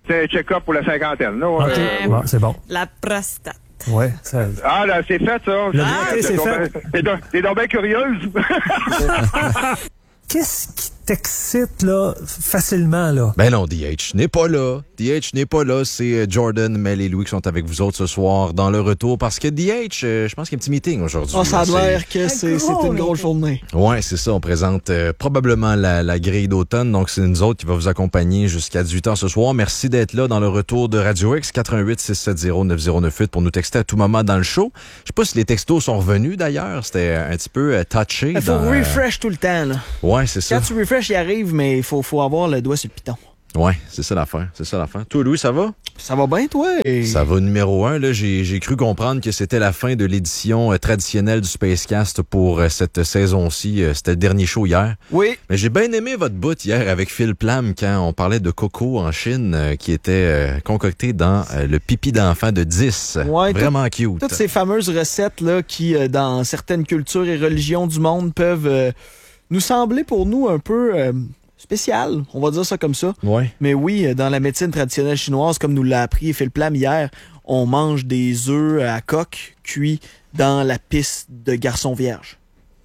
C'est un check-up pour la cinquantaine. Là, OK, bon, c'est bon. La prostate. Ouais, ça... Ah, là, c'est fait, ça. c'est fait. T'es donc bien curieuse. Qu'est-ce qui t'excite, là, facilement, là? Ben non, DH n'est pas là. DH n'est pas là. C'est Jordan, Mel et Louis qui sont avec vous autres ce soir dans le retour parce que DH, je pense qu'il y a un petit meeting aujourd'hui. Oh, ça a l'air que c'est une grosse journée. Ouais, c'est ça. On présente probablement la grille d'automne. Donc, c'est nous autres qui va vous accompagner jusqu'à 18h ce soir. Merci d'être là dans le retour de Radio X 88-670-9098 pour nous texter à tout moment dans le show. Je sais pas si les textos sont revenus d'ailleurs. C'était un petit peu touché. Il faut refresh tout le temps, là. Ouais, c'est ça. Quand tu refresh, il arrive, mais il faut avoir le doigt sur le piton. Ouais, c'est ça l'affaire. Toi, Louis, ça va? Ça va bien, toi? Ça va numéro 1. Là, j'ai cru comprendre que c'était la fin de l'édition traditionnelle du Spacecast pour cette saison-ci. C'était le dernier show hier. Oui. Mais j'ai bien aimé votre bout hier avec Phil Plam quand on parlait de coco en Chine qui était concocté dans le pipi d'enfant de 10. Ouais, vraiment cute. Toutes ces fameuses recettes là qui, dans certaines cultures et religions du monde, peuvent nous sembler pour nous un peu... spécial, on va dire ça comme ça. Ouais. Mais oui, dans la médecine traditionnelle chinoise, comme nous l'a appris Phil Plam hier, on mange des œufs à coque cuits dans la pisse de garçon vierge.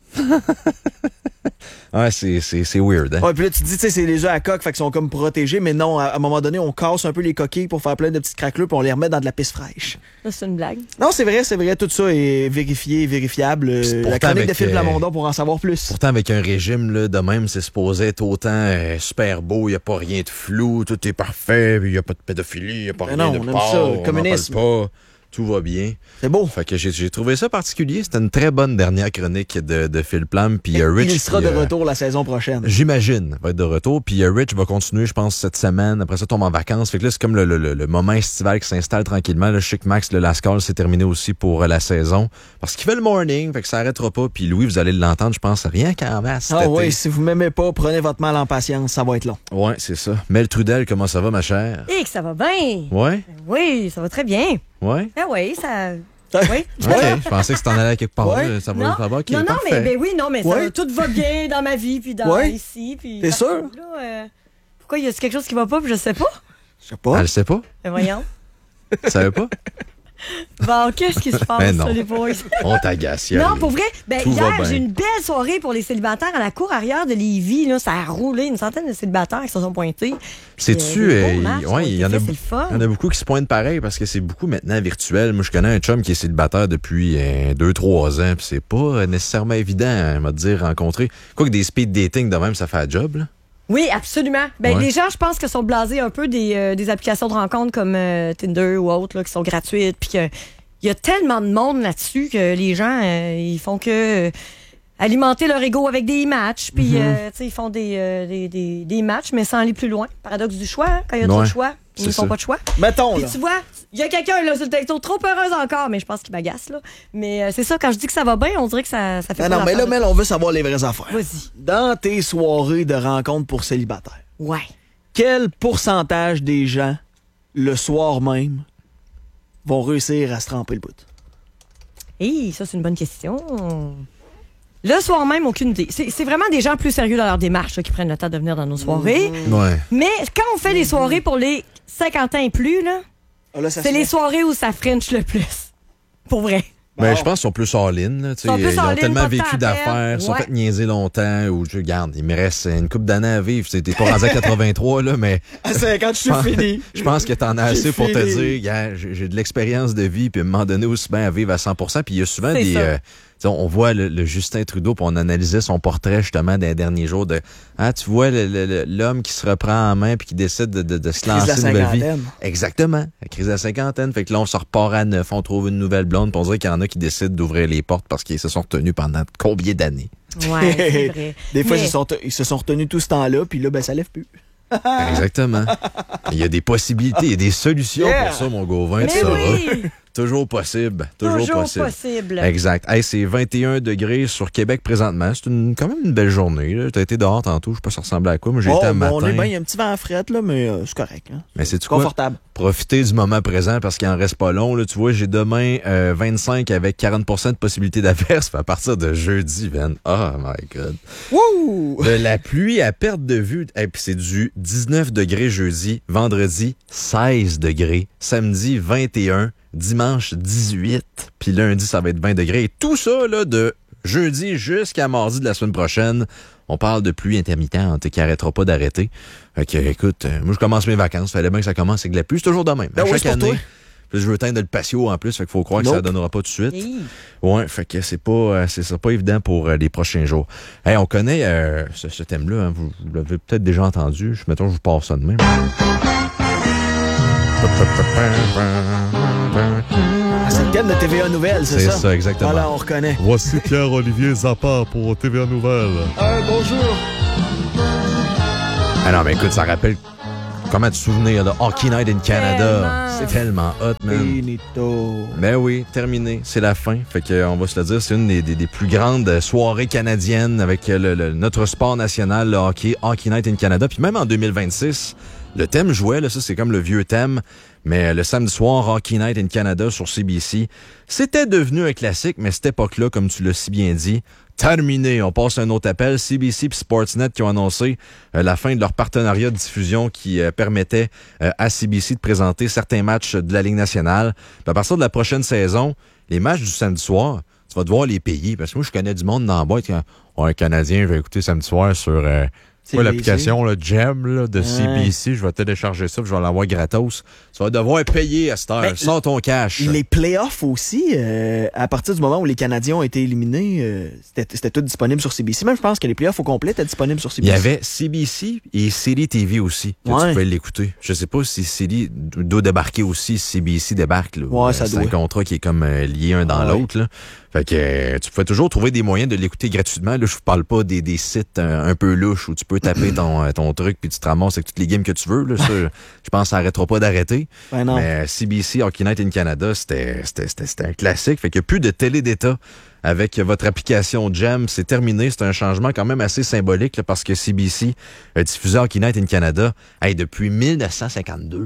Ouais, c'est weird, hein? Ouais, puis là, tu te dis, tu sais, c'est les œufs à coque, fait qu'ils sont comme protégés, mais non, à un moment donné, on casse un peu les coquilles pour faire plein de petites craquelures, puis on les remet dans de la pisse fraîche. Ça, c'est une blague. Non, c'est vrai, tout ça est vérifié et vérifiable. La chronique de Phil Plamondon pour en savoir plus. Pourtant, avec un régime là, de même, c'est supposé être autant super beau, il n'y a pas rien de flou, tout est parfait, il n'y a pas de pédophilie, il n'y a pas rien de on aime porc, ça, le on n'en communisme. parle pas. Tout va bien. C'est beau. Fait que j'ai trouvé ça particulier. C'était une très bonne dernière chronique de Phil Plam. Puis Rich. Il sera de retour la saison prochaine. J'imagine, va être de retour. Puis Rich va continuer, je pense, cette semaine. Après ça, tombe en vacances. Fait que là, c'est comme le moment estival qui s'installe tranquillement. Là, je sais que Max, le Lascaux, c'est terminé aussi pour la saison. Parce qu'il fait le morning, fait que ça arrêtera pas. Puis Louis, vous allez l'entendre, je pense, rien qu'en masse. Ah oui, si vous m'aimez pas, prenez votre mal en patience, ça va être long. Ouais, c'est ça. Mel Trudel, comment ça va, ma chère? Et que ça va bien. Ouais? Oui, ça va très bien. Ouais? Ah oui, ça... Oui. OK, je pensais que c'était en allait quelque part. Ouais. Ça va, Non, ça va, OK, non, parfait. mais ben oui, non, mais Ouais. tout va bien dans ma vie, puis dans ici, puis... T'es sûr? Là, pourquoi, y a quelque chose qui va pas, puis je sais pas? Je sais pas. Elle sait pas? Ben voyons. Tu savais pas? Bon, qu'est-ce qui se passe, Ben non. ça, les boys? On t'agace, hier. Non, pour vrai, Tout va hier, bien. j'ai une belle soirée pour les célibataires à la cour arrière de Lévis. Là, ça a roulé, une centaine de célibataires qui se sont pointés. Sais-tu, ouais, il y en a beaucoup qui se pointent pareil parce que c'est beaucoup maintenant virtuel. Moi, je connais un chum qui est célibataire depuis 2-3 ans, puis c'est pas nécessairement évident, à me dire, rencontrer. Quoique des speed dating de même, ça fait un job, là. Oui, absolument. Ben, Ouais. les gens, je pense que sont blasés un peu des applications de rencontres comme Tinder ou autres là, qui sont gratuites, puis que il y a tellement de monde là-dessus que les gens, ils font que alimenter leur ego avec des matchs, puis tu sais, ils font des matchs, mais sans aller plus loin. Paradoxe du choix, hein? Quand il y a trop de choix, ils ne font pas de choix. Mettons, Puis là. tu vois, il y a quelqu'un là sur le texto trop heureuse encore, mais je pense qu'il m'agace, là. Mais c'est ça, quand je dis que ça va bien, on dirait que ça fait pas Non, mais là, l'affaire. Mel, on veut savoir les vraies affaires. Vas-y. Dans tes soirées de rencontres pour célibataires, Ouais. quel pourcentage des gens, le soir même, vont réussir à se tremper le bout? Hey, ça, c'est une bonne question. Le soir même, aucune idée. C'est vraiment des gens plus sérieux dans leur démarche là, qui prennent le temps de venir dans nos soirées. Ouais. Mais quand on fait des soirées pour les 50 ans et plus, là, Ah, là, ça c'est se les fait. soirées où ça french le plus. Pour vrai. Ben, je pense qu'ils sont plus all-in. Là, tu sais, Ils sont plus ils ont all-in, tellement pas de vécu temps à d'affaires, perdre. ils sont Ouais. fait niaiser longtemps. Ou je garde, il me reste une couple d'années à vivre. T'es pas rendu à 83, là, mais À 50, je suis fini. je pense que t'en as J'ai assez pour te fini. dire, gars, j'ai de l'expérience de vie, puis à un moment donné aussi bien à vivre à 100%. Puis il y a souvent C'est des... ça. tu sais, on voit le Justin Trudeau, puis on analysait son portrait justement des derniers jours de... Ah, tu vois l'homme qui se reprend en main puis qui décide de se Crise de lancer la une nouvelle vie. cinquantaine. Exactement. La crise de la cinquantaine. Fait que là, on se repart à neuf, on trouve une nouvelle blonde, puis on dirait qu'il y en a qui décident d'ouvrir les portes parce qu'ils se sont retenus pendant combien d'années? Ouais, c'est vrai. Des fois, Mais- ils se sont retenus tout ce temps-là, puis là, ben, ça lève plus. Exactement. Il y a des possibilités, il y a des solutions Yeah. pour ça, mon Gauvin, Mais tu sauras. oui! Toujours possible. Toujours possible. Exact. Hey, c'est 21 degrés sur Québec présentement. C'est quand même une belle journée. Tu as été dehors tantôt. Je sais pas si ça ressemblait à quoi. Moi, j'ai été un matin. On est bien, il y a un petit vent fret, là, mais c'est correct. Hein. Mais c'est-tu quoi? Confortable. Profitez du moment présent parce qu'il en reste pas long. Là, tu vois, j'ai demain 25 avec 40% de possibilité d'averse à partir de jeudi, man. Oh my God. Wouh! De la pluie à perte de vue. Et puis c'est du 19 degrés jeudi, vendredi 16 degrés, samedi 21, dimanche 18, puis lundi ça va être 20 degrés. Et tout ça là de jeudi jusqu'à mardi de la semaine prochaine. On parle de pluie intermittente qui arrêtera pas d'arrêter. Fait que, écoute, moi, je commence mes vacances. Fallait bien que ça commence avec de la pluie. C'est toujours de même. Ben chaque oui, année. Puis je veux teindre le patio en plus. Fait qu'il faut croire que ça donnera pas tout de suite. Hey. Ouais, fait que c'est pas évident pour les prochains jours. Hey, on connaît ce thème-là. Hein, vous l'avez peut-être déjà entendu. Mettons, je vous passe ça de même. C'est le thème de TVA Nouvelles, c'est ça? C'est ça, exactement. Voilà, on reconnaît. Voici Pierre-Olivier Zappa pour TVA Nouvelles. Bonjour. Ah non, mais écoute, ça rappelle comment te souvenir de Hockey Night in Canada. C'est tellement hot, man. Finito. Ben oui, terminé. C'est la fin. Fait que, on va se le dire, c'est une des plus grandes soirées canadiennes avec notre sport national, le hockey, Hockey Night in Canada. Puis même en 2026, le thème jouait, là, ça c'est comme le vieux thème, mais le samedi soir, Hockey Night in Canada sur CBC, c'était devenu un classique, mais cette époque-là, comme tu l'as si bien dit, terminé. On passe à un autre appel. CBC et Sportsnet qui ont annoncé la fin de leur partenariat de diffusion qui permettait à CBC de présenter certains matchs de la Ligue nationale. Puis à partir de la prochaine saison, les matchs du samedi soir, tu vas devoir les payer. Parce que moi, je connais du monde dans la boîte. Quand un Canadien va écouter samedi soir sur l'application là, Gem là, de CBC. Je vais télécharger ça, puis je vais l'avoir gratos. Tu vas devoir payer à cette heure. Ben, Sors ton cash. Les playoffs aussi, à partir du moment où les Canadiens ont été éliminés, c'était tout disponible sur CBC. Même je pense que les playoffs au complet étaient disponibles sur CBC. Il y avait CBC et City TV aussi, que tu pouvais l'écouter. Je sais pas si City doit débarquer aussi, si CBC débarque. Là. Ouais, ça c'est doit. un contrat qui est comme lié un dans l'autre. Là. Fait que tu pouvais toujours trouver des moyens de l'écouter gratuitement. Là, je vous parle pas des sites un peu louches où tu peux taper ton truc puis tu te ramasses avec toutes les games que tu veux. Là. Ça, je pense que ça arrêtera pas d'arrêter. Ben non. Mais CBC Hockey Night in Canada, c'était un classique. Fait qu'il n'y a plus de télé d'État avec votre application Gem. C'est terminé. C'est un changement quand même assez symbolique là, parce que CBC a diffusé Hockey Night in Canada depuis 1952.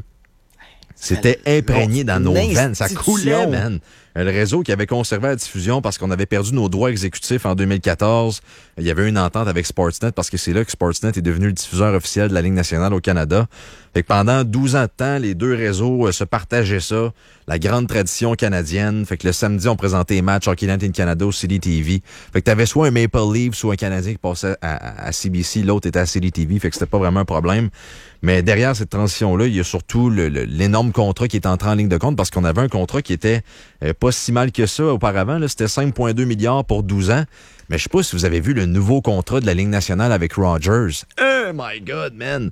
C'était imprégné dans nos veines. Ça coulait, man. Le réseau qui avait conservé la diffusion parce qu'on avait perdu nos droits exécutifs en 2014. Il y avait une entente avec Sportsnet parce que c'est là que Sportsnet est devenu le diffuseur officiel de la Ligue nationale au Canada. Fait que pendant 12 ans de temps, les deux réseaux se partageaient ça. La grande tradition canadienne. Fait que le samedi, on présentait les matchs Hockey Night in Canada au City TV. Fait que t'avais soit un Maple Leafs ou un Canadien qui passait à CBC, l'autre était à City TV. Fait que c'était pas vraiment un problème. Mais derrière cette transition-là, il y a surtout l'énorme contrat qui est entré en ligne de compte parce qu'on avait un contrat qui était pas si mal que ça auparavant. Là, c'était 5,2 milliards pour 12 ans. Mais je sais pas si vous avez vu le nouveau contrat de la Ligue nationale avec Rogers. Oh my God, man!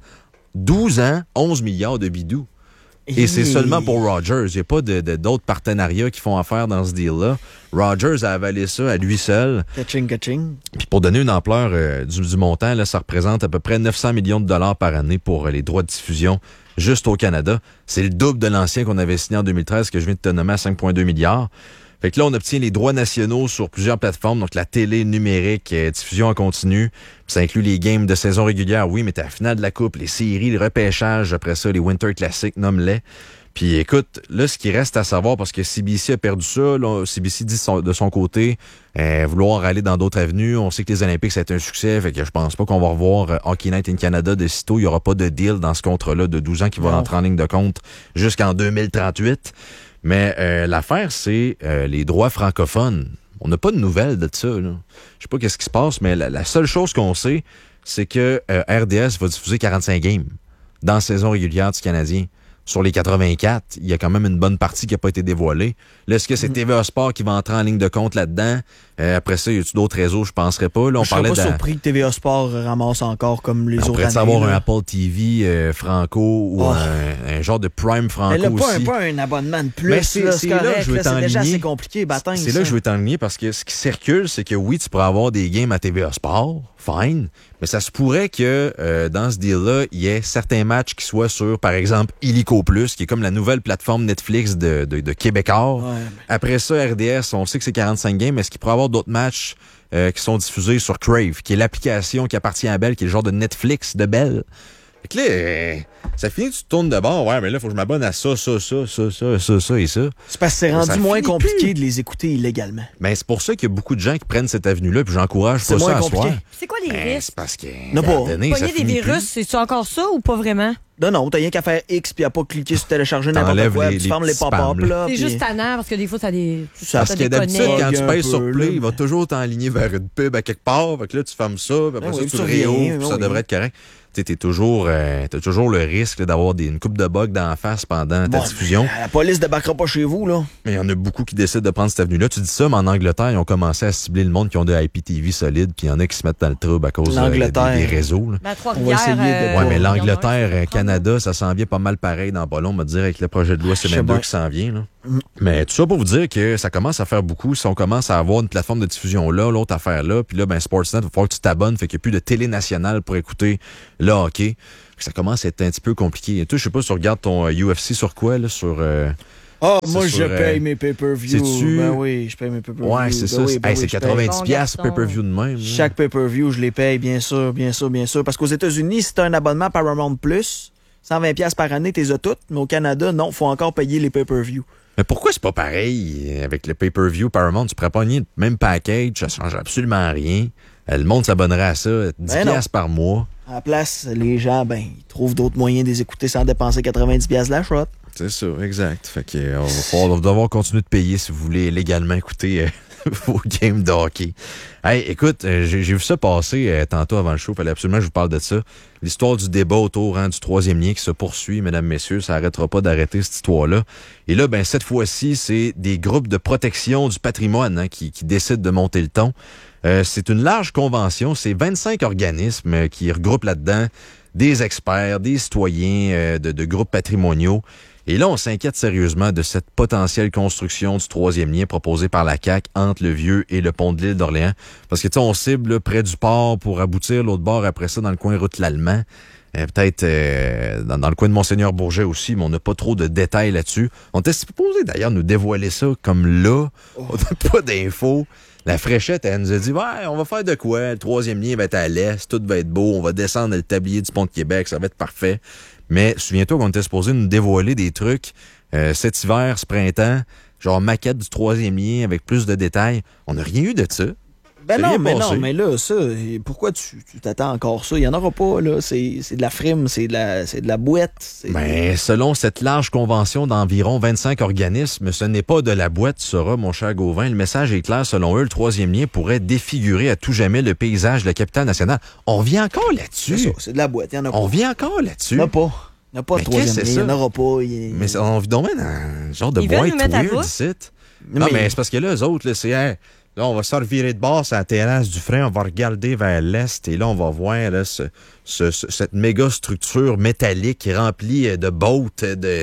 12 ans, 11 milliards de bidous. Et c'est seulement pour Rogers. Il n'y a pas d'autres partenariats qui font affaire dans ce deal-là. Rogers a avalé ça à lui seul. Kaching. Puis pour donner une ampleur du montant, là, ça représente à peu près 900 millions de dollars par année pour les droits de diffusion juste au Canada. C'est le double de l'ancien qu'on avait signé en 2013, que je viens de te nommer à 5,2 milliards. Fait que là, on obtient les droits nationaux sur plusieurs plateformes, donc la télé numérique, diffusion en continu. Puis ça inclut les games de saison régulière, oui, mais t'as la finale de la Coupe, les séries, les repêchages, après ça, les Winter Classics, nomme-les. Puis écoute, là, ce qui reste à savoir, parce que CBC a perdu ça, là, CBC dit de son côté vouloir aller dans d'autres avenues. On sait que les Olympiques, ça a été un succès, fait que je pense pas qu'on va revoir Hockey Night in Canada de sitôt. Il y aura pas de deal dans ce contrat-là de 12 ans qui va rentrer en ligne de compte jusqu'en 2038. Mais l'affaire, c'est les droits francophones. On n'a pas de nouvelles de ça. Là. Je sais pas qu'est-ce qui se passe, mais la seule chose qu'on sait, c'est que RDS va diffuser 45 games dans la saison régulière du Canadien. Sur les 84, il y a quand même une bonne partie qui n'a pas été dévoilée. Là, est-ce que c'est TVA Sport qui va entrer en ligne de compte là-dedans? Après ça, y a-t-il d'autres réseaux? Je penserais pas. Là, on parlait suis pas surpris que TVA Sport ramasse encore comme les autres années. On pourrait avoir un Apple TV Franco ou un genre de Prime Franco mais là, aussi. Pas un abonnement de plus. Mais c'est là que je veux t'enligner. C'est déjà assez compliqué, baptême. C'est là que je veux t'enligner parce que ce qui circule, c'est que oui, tu pourrais avoir des games à TVA Sport, fine, mais ça se pourrait que dans ce deal-là, il y ait certains matchs qui soient sur, par exemple, Illico Plus, qui est comme la nouvelle plateforme Netflix de Québécois. Ouais. Après ça, RDS, on sait que c'est 45 games, mais est-ce qu'il pourrait avoir d'autres matchs qui sont diffusés sur Crave, qui est l'application qui appartient à Bell, qui est le genre de Netflix de Bell? Fait que là, ça finit, tu te tournes de bord. Ouais, mais là, il faut que je m'abonne à ça et ça. C'est parce que c'est rendu Ça moins finit compliqué plus. de les écouter illégalement. Mais c'est pour ça qu'il y a beaucoup de gens qui prennent cette avenue-là, puis j'encourage C'est pas ça moins à compliqué. soir. C'est quoi les Ben, risques? c'est parce que. Non, pas. à un moment donné, ça Pogner des finit virus, plus. c'est-tu encore ça ou pas vraiment? Non, t'as rien qu'à faire X puis à pas cliquer sur télécharger n'importe T'enlèves quoi, les- puis tu les fermes les petits pop-up spams, là. C'est puis- juste tannant parce que des fois, ça Parce que d'habitude, déconnecte. quand tu un payes peu, sur là, Play, il va mais- toujours t'enligner vers une pub à quelque part. Fait que là, tu fermes ça, puis après Ah ça, oui, tu tu le reviens, réouvres, puis ça oui. devrait être correct. Tu sais, t'as toujours le risque là, d'avoir une coupe de bugs d'en face pendant ta Bon, diffusion. La police débarquera pas chez vous, là. Mais il y en a beaucoup qui décident de prendre cette avenue-là. Tu dis ça, mais en Angleterre, ils ont commencé à cibler le monde qui ont des IPTV solides, puis il y en a qui se mettent dans le trouble à cause L'Angleterre. des réseaux. Là. Ben, à On Trois-Rivières. va essayer de- Ouais, mais il y en a un l'Angleterre, qui se prend. Canada, ça s'en vient pas mal pareil dans pas long, on va dire, avec le projet de loi Je sais C22 bien. qui s'en vient. Là. Mais tout ça pour vous dire que ça commence à faire beaucoup. Si on commence à avoir une plateforme de diffusion là, l'autre affaire là, puis là, ben Sportsnet, il va falloir que tu t'abonnes, fait qu'il n'y a plus de télé nationale pour écouter le hockey. Ça commence à être un petit peu compliqué. Et toi, je sais pas si tu regardes ton UFC sur quoi, là, sur... Ah, C'est moi, sur, je paye mes pay-per-view. sais-tu- Ben oui, je paye mes pay-per-view. Ouais, c'est ça. Ben oui, ben Hey, oui, c'est je paye. 90$ Bon piastres garçon. pay-per-view de même. là. Chaque pay-per-view, je les paye, bien sûr. Parce qu'aux États-Unis, si t'as un abonnement Paramount Plus, 120$ par année, t'es as toutes. Mais au Canada, non, faut encore payer les pay-per-view. Mais pourquoi c'est pas pareil avec le pay-per-view Paramount? Tu pourrais pogner le même package, ça change absolument rien. Le monde s'abonnerait à ça, 10$ Ben non. piastres par mois. À la place, les gens, ben, ils trouvent d'autres moyens de les écouter sans dépenser 90$ la shot. C'est ça, exact. Fait que on va devoir continuer de payer si vous voulez légalement écouter vos games de hockey. Hey, écoute, j'ai vu ça passer tantôt avant le show. Fallait absolument que je vous parle de ça. L'histoire du débat autour du troisième lien qui se poursuit, mesdames, messieurs. Ça n'arrêtera pas d'arrêter cette histoire-là. Et là, ben cette fois-ci, c'est des groupes de protection du patrimoine qui décident de monter le ton. C'est une large convention. C'est 25 organismes qui regroupent là-dedans des experts, des citoyens de groupes patrimoniaux. Et là, on s'inquiète sérieusement de cette potentielle construction du troisième lien proposé par la CAQ entre le Vieux et le pont de l'île d'Orléans. Parce que, tu sais, on cible là, près du port pour aboutir l'autre bord après ça dans le coin route l'Allemand. Peut-être dans le coin de Monseigneur-Bourget aussi, mais on n'a pas trop de détails là-dessus. On était supposé d'ailleurs nous dévoiler ça comme là. On n'a pas d'infos. La Fréchette, elle nous a dit, ouais, on va faire de quoi? Le troisième lien va être à l'est, tout va être beau, on va descendre le tablier du pont de Québec, ça va être parfait. Mais souviens-toi qu'on était supposé nous dévoiler des trucs cet hiver, ce printemps, genre maquette du troisième lien avec plus de détails. On n'a rien eu de ça. Ben C'est non, rien mais passé. non, mais là, ça, pourquoi tu t'attends encore ça? Il n'y en aura pas, là. C'est de la frime, c'est de la boîte. Ben, selon cette large convention d'environ 25 organismes, ce n'est pas de la boîte, tu sauras, mon cher Gauvin. Le message est clair. Selon eux, le troisième lien pourrait défigurer à tout jamais le paysage de la capitale nationale. On vient encore C'est là-dessus. ça, c'est de la boîte. Il n'y en a pas. On vient encore là-dessus. Il n'y en a pas. Il n'y en a pas de Mais troisième qu'est-ce que lien. c'est Il n'y en ça? aura pas. Mais on vit donc dans un genre de Ils veulent boîte nous mettre à weird bout. ici. Non, mais c'est parce que là, eux autres, là, c'est... hey, là, on va se revirer de bord sur la terrasse du frein, on va regarder vers l'est, et là, on va voir là, cette méga structure métallique remplie de bottes.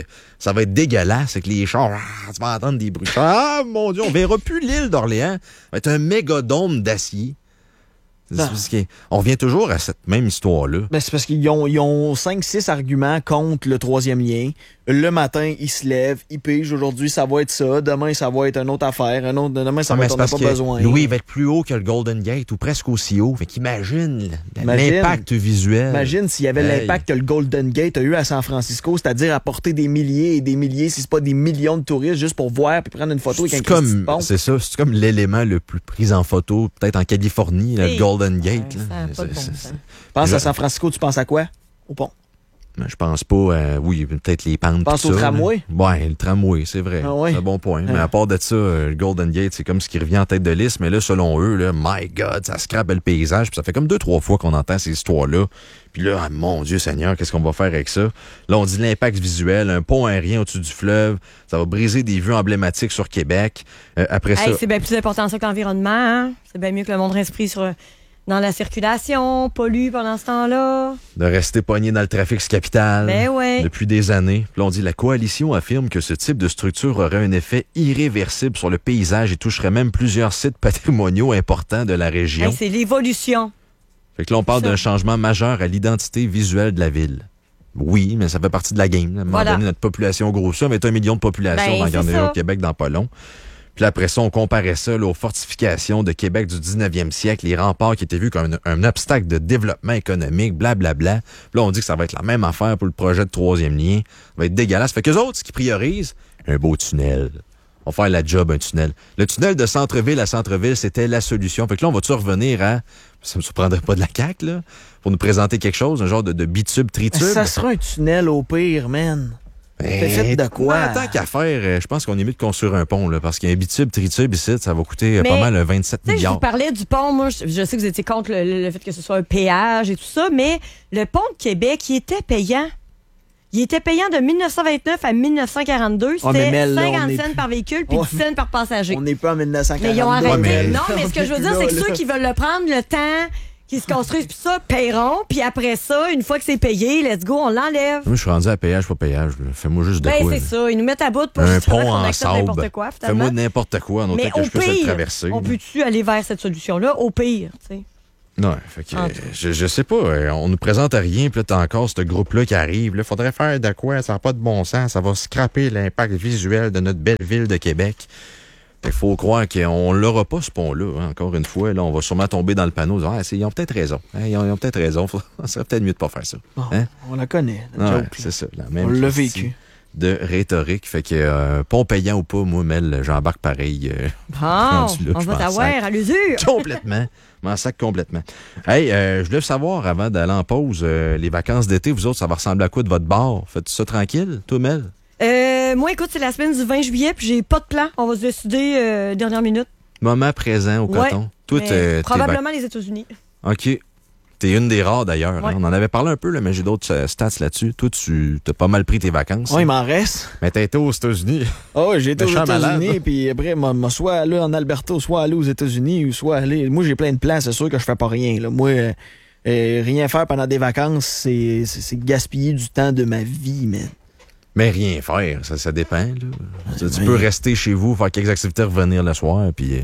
Ça va être dégueulasse avec les chars. Tu vas entendre des bruits. Ah, mon Dieu, on verra plus l'île d'Orléans. Ça va être un méga dôme d'acier. Non. On revient toujours à cette même histoire-là. Ben, c'est parce qu'ils ont 5-6 arguments contre le troisième lien. Le matin, ils se lèvent, ils pigent. Aujourd'hui, ça va être ça. Demain, ça va être une autre affaire. Demain, ça va être on n'a pas besoin. Louis va être plus haut que le Golden Gate ou presque aussi haut. Fait qu'imagine l'impact visuel. Imagine s'il y avait Hey. l'impact que le Golden Gate a eu à San Francisco, c'est-à-dire apporter des milliers et des milliers, si c'est pas des millions de touristes, juste pour voir puis prendre une photo avec un Christy de pont. C'est ça, c'est comme l'élément le plus pris en photo, peut-être en Californie, là, le Hey. Golden Gate. Ouais, là. ça a pas de bon sens. Pense à San Francisco, tu penses à quoi? Au pont. Je pense pas, oui, peut-être les pentes. Pense pis au ça, tramway? là. Ouais, le tramway, c'est vrai. Ah ouais? C'est un bon point. Mais à part de ça, le Golden Gate, c'est comme ce qui revient en tête de liste. Mais là, selon eux, là, my God, ça scrape le paysage. Puis ça fait comme 2-3 fois qu'on entend ces histoires-là. Puis là, ah, mon Dieu Seigneur, qu'est-ce qu'on va faire avec ça? Là, on dit l'impact visuel, un pont aérien au-dessus du fleuve. Ça va briser des vues emblématiques sur Québec. Après ça... Hey, c'est bien plus important ça que l'environnement. Hein? C'est bien mieux que le monde reste pris dans la circulation, pollue pendant ce temps-là. De rester pogné dans le trafic capital Ben ouais. depuis des années. Puis là, on dit la coalition affirme que ce type de structure aurait un effet irréversible sur le paysage et toucherait même plusieurs sites patrimoniaux importants de la région. Hey, c'est l'évolution. Fait que là, on parle Ça. d'un changement majeur à l'identité visuelle de la ville. Oui, mais ça fait partie de la game. À un moment Voilà. donné, notre population grossit. On va être 1 million de population Ben, dans la c'est grande ça. région de Québec dans pas long. Puis après ça, on comparait ça là, aux fortifications de Québec du 19e siècle, les remparts qui étaient vus comme un obstacle de développement économique, blablabla. Puis là, on dit que ça va être la même affaire pour le projet de 3e lien. Ça va être dégueulasse. Fait qu'eux autres, ce qu'ils priorisent, un beau tunnel. On va faire la job, un tunnel. Le tunnel de centre-ville à centre-ville, c'était la solution. Fait que là, on va-tu revenir à... Ça me surprendrait pas de la CAQ, là, pour nous présenter quelque chose, un genre de bitube tritube. Ça sera un tunnel au pire, man. T'es fait de quoi? Tant qu'à faire, je pense qu'on est mieux de construire un pont, là, parce qu'un bitube tritube ici, ça va coûter pas mal 27 Je milliards. vous parlais du pont. Moi, je sais que vous étiez contre le fait que ce soit un péage et tout ça, mais le pont de Québec, il était payant. Il était payant de 1929 à 1942. C'était 50 cents par véhicule puis 10 cents par passager. On n'est pas en 1942. Mais ils ont arrêté. mais... Non, mais ce que je veux dire, c'est que ceux qui veulent le prendre, le temps qu'ils se construisent, puis ça, paieront. Puis après ça, une fois que c'est payé, let's go, on l'enlève. Moi, je suis rendu à péage, pas péage. Là. Fais-moi juste de Ben, quoi. c'est ça. Ils nous mettent à bout pour Un justement pont qu'on en accepte sable. n'importe quoi, finalement. Fais-moi n'importe quoi, en autant Mais que au je puisse le pire, traverser. on peut-tu aller vers cette solution-là? Au pire, tu sais. Non, fait que, je sais pas, on nous présente rien, puis là, t'as encore ce groupe-là qui arrive. Là, faudrait faire de quoi? Ça n'a pas de bon sens. Ça va scraper l'impact visuel de notre belle ville de Québec. Il faut croire qu'on l'aura pas, ce pont-là. Hein. Encore une fois, là, on va sûrement tomber dans le panneau. Ils ont peut-être raison. Hein, ils ont peut-être raison. Ça serait peut-être mieux de pas faire ça. Bon, hein? On la connaît. Ouais, c'est ça. La même on l'a question vécu. de rhétorique. Fait que pont payant ou pas, moi, Mel, j'embarque pareil. Bon, rendu là, on je va m'en t'avoir sac. à l'usure. Complètement. Je m'en sac complètement. Hey, je voulais savoir, avant d'aller en pause, les vacances d'été, vous autres, ça va ressembler à quoi de votre bar? Faites-tu ça tranquille, toi, Mel? Moi, écoute, c'est la semaine du 20 juillet, puis j'ai pas de plan. On va se décider dernière minute. Moment présent au Ouais, coton. Toi, mais probablement les États-Unis. OK. T'es une des rares, d'ailleurs. Ouais. Hein? On en avait parlé un peu, là, mais j'ai d'autres stats là-dessus. Toi, tu t'as pas mal pris tes vacances. Oui, il m'en reste. Mais t'as été aux États-Unis. Ah oui, j'ai été aux Méchant États-Unis, malade. puis après, m'a soit allé en Alberta, soit allé aux États-Unis, ou soit aller. Moi, j'ai plein de plans, c'est sûr que je fais pas rien. Là. Moi, rien faire pendant des vacances, c'est gaspiller du temps de ma vie, man. Mais rien faire, ça dépend. Là. Tu peux rester chez vous, faire quelques activités, revenir le soir, puis...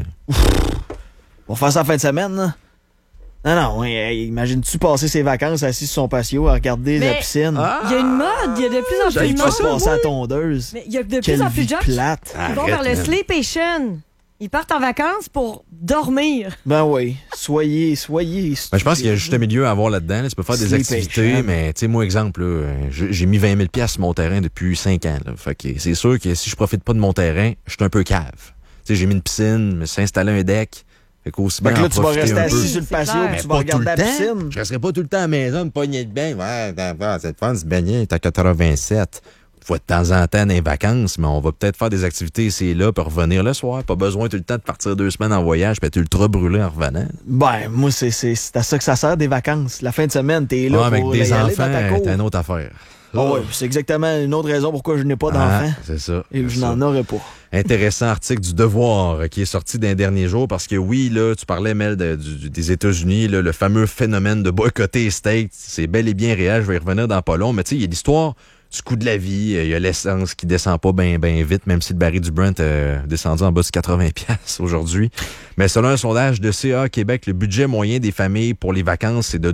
On va faire ça en fin de semaine, là. Non, imagine-tu passer ses vacances assis sur son patio à regarder la piscine? Il y a une mode, il y a de plus en plus Il de faut monde. passer à la tondeuse. Mais il y a de plus Quelle en plus vie de gens qui plate. vont vers le man. sleepation. Ils partent en vacances pour dormir. Ben oui, soyez. Ben, je pense qu'il y a juste un milieu à avoir là-dedans. Là. Tu peux faire des Sleep activités, action. mais tu sais, moi, exemple, là, j'ai mis 20 000 $ sur mon terrain depuis 5 ans. Là. Fait que c'est sûr que si je profite pas de mon terrain, je suis un peu cave. Tu sais, j'ai mis une piscine, me suis installé un deck. Fait qu'aussi bien Fait que là, en tu vas profiter rester un peu. assis sur le C'est patio clair. puis tu Pas vas tout regarder le la temps. piscine. Je resterai pas tout le temps à la maison, me pogner de bain. Ouais, c'est fun, se baigner, t'as 87. Faut de temps en temps dans les vacances, mais on va peut-être faire des activités ici et là pour revenir le soir. Pas besoin tout le temps de partir 2 semaines en voyage puis être ultra brûlé en revenant. Ben, moi, c'est à ça que ça sert des vacances. La fin de semaine, t'es là avec pour des y aller enfants, dans ta cour. c'est une autre affaire. Ah ouais, c'est exactement une autre raison pourquoi je n'ai pas d'enfant. C'est ça. Et c'est je ça. n'en aurais pas. Intéressant article du Devoir qui est sorti d'un dernier jour parce que oui, là, tu parlais, Mel, des États-Unis, là, le fameux phénomène de boycotter les States, c'est bel et bien réel, je vais y revenir dans pas long, mais tu sais, il y a l'histoire du coût de la vie, il y a l'essence qui descend pas bien vite, même si le baril du Brent est descendu en bas de 80$ aujourd'hui. Mais selon un sondage de CA Québec, le budget moyen des familles pour les vacances, c'est de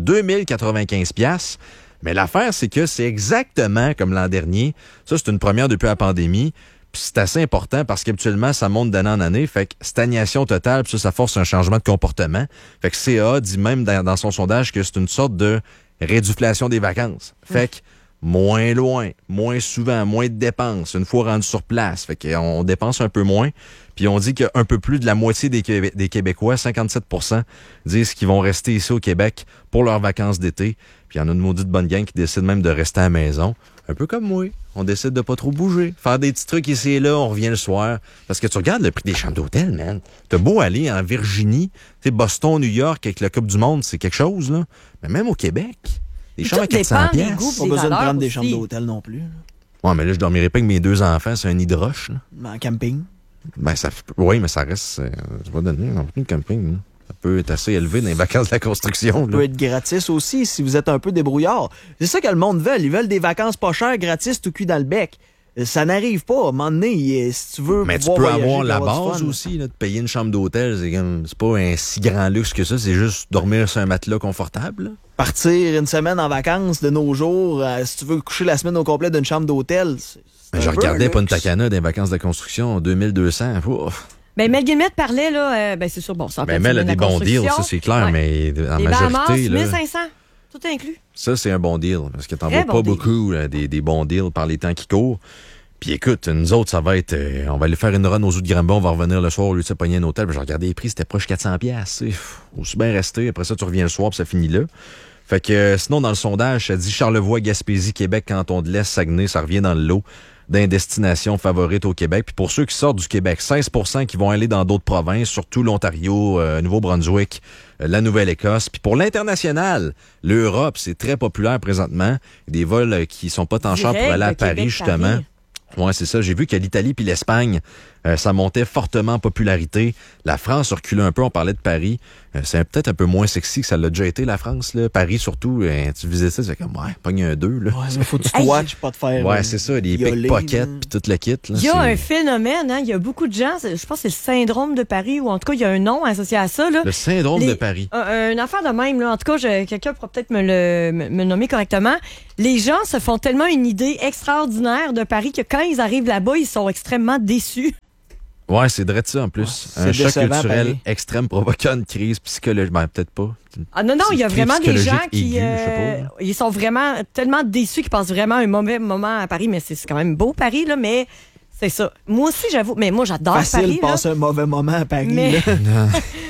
2095$. Mais l'affaire, c'est que c'est exactement comme l'an dernier. Ça, c'est une première depuis la pandémie. Puis c'est assez important parce qu'habituellement, ça monte d'année en année. Fait que stagnation totale, puis ça force un changement de comportement. Fait que CA dit même dans son sondage que c'est une sorte de réduflation des vacances. Fait que moins loin, moins souvent, moins de dépenses, une fois rendu sur place. Fait qu'on dépense un peu moins. Puis on dit qu'un peu plus de la moitié des Québécois, 57%, disent qu'ils vont rester ici au Québec pour leurs vacances d'été. Puis il y en a une maudite bonne gang qui décide même de rester à la maison. Un peu comme moi. On décide de pas trop bouger. Faire des petits trucs ici et là, on revient le soir. Parce que tu regardes le prix des chambres d'hôtel, man. T'as beau aller en Virginie, tu sais, Boston, New York, avec la Coupe du Monde, c'est quelque chose, là. Mais même au Québec, des Tout chambres à 400$. dépend des goûts. Pas Des besoin de valeurs prendre des aussi. chambres d'hôtel non plus. là. Ouais, mais là, je dormirais pas avec mes 2 enfants, c'est un nid de roche, là. En camping. Ben, oui, mais ça reste, je vais donner un peu de camping, là. Ça peut être assez élevé dans les vacances de la construction, Ça peut là. être gratis aussi si vous êtes un peu débrouillard. C'est ça que le monde veut. Ils veulent des vacances pas chères, gratis, tout cul dans le bec. Ça n'arrive pas. À un moment donné, si tu veux Mais tu pouvoir peux voyager, avoir la avoir du base fun. aussi, là, de payer une chambre d'hôtel. C'est pas un si grand luxe que ça. C'est juste dormir sur un matelas confortable, là. Partir une semaine en vacances de nos jours, si tu veux coucher la semaine au complet d'une chambre d'hôtel, c'est Mais un je peu regardais un Punta luxe. Cana des vacances de construction, 2200. Ouf. Ben, Mel Guillemette parlait, là, c'est sûr, bon, ça Ben, Mel a des bons deals, ça c'est clair, Ouais. mais en Les majorité, Bahamas, là, 1500, tout inclus. ça c'est un bon deal, parce que t'en Très vois bon pas beaucoup des bons deals par les temps qui courent. Puis écoute, nous autres, ça va être... on va aller faire une run aux Zoo de Granby, on va revenir le soir, au lieu de se pogner un hôtel. J'ai regardé les prix, c'était proche 400$. Aussi bien rester. Après ça, tu reviens le soir, puis ça finit là. Fait que sinon, dans le sondage, ça dit Charlevoix, Gaspésie, Québec, Canton de l'Est, Saguenay, ça revient dans le lot d'une destination favorite au Québec. Puis pour ceux qui sortent du Québec, 16% qui vont aller dans d'autres provinces, surtout l'Ontario, Nouveau-Brunswick, la Nouvelle-Écosse. Puis pour l'international, l'Europe, c'est très populaire présentement. Des vols qui sont pas tant chers pour aller à Direct, Paris, Québec, justement. Paris. Ouais, c'est ça. J'ai vu que l'Italie puis l'Espagne, ça montait fortement en popularité. La France a reculé un peu. On parlait de Paris. C'est peut-être un peu moins sexy que ça l'a déjà été, la France. Là. Paris, surtout, tu visais ça, tu fais comme, pogne un 2. Là. Ouais, mais faut que tu te watches, pas te faire. Ouais, c'est ça. Les violer, pickpockets là. puis tout le kit. Là, Il y a un phénomène, hein, il y a beaucoup de gens, je pense que c'est le syndrome de Paris, ou en tout cas, il y a un nom associé à ça. Là. Le syndrome Les- de Paris. Une affaire de même, là. En tout cas, quelqu'un pourra peut-être me nommer correctement. Les gens se font tellement une idée extraordinaire de Paris que quand ils arrivent là-bas, ils sont extrêmement déçus. Ouais, c'est vrai de ça en plus. Ouais, Un c'est choc décevant, culturel pareil. extrême provoquant une crise psychologique. Ben, peut-être pas. Ah non, il y a C'est vraiment des gens psychologique qui aiguë, je sais pas, là. ils sont vraiment tellement déçus qu'ils passent vraiment un mauvais moment à Paris, mais c'est quand même beau Paris, là, mais c'est ça. Moi aussi, j'avoue, mais moi, j'adore Facile Paris. de passer un mauvais moment à Paris. Mais- là.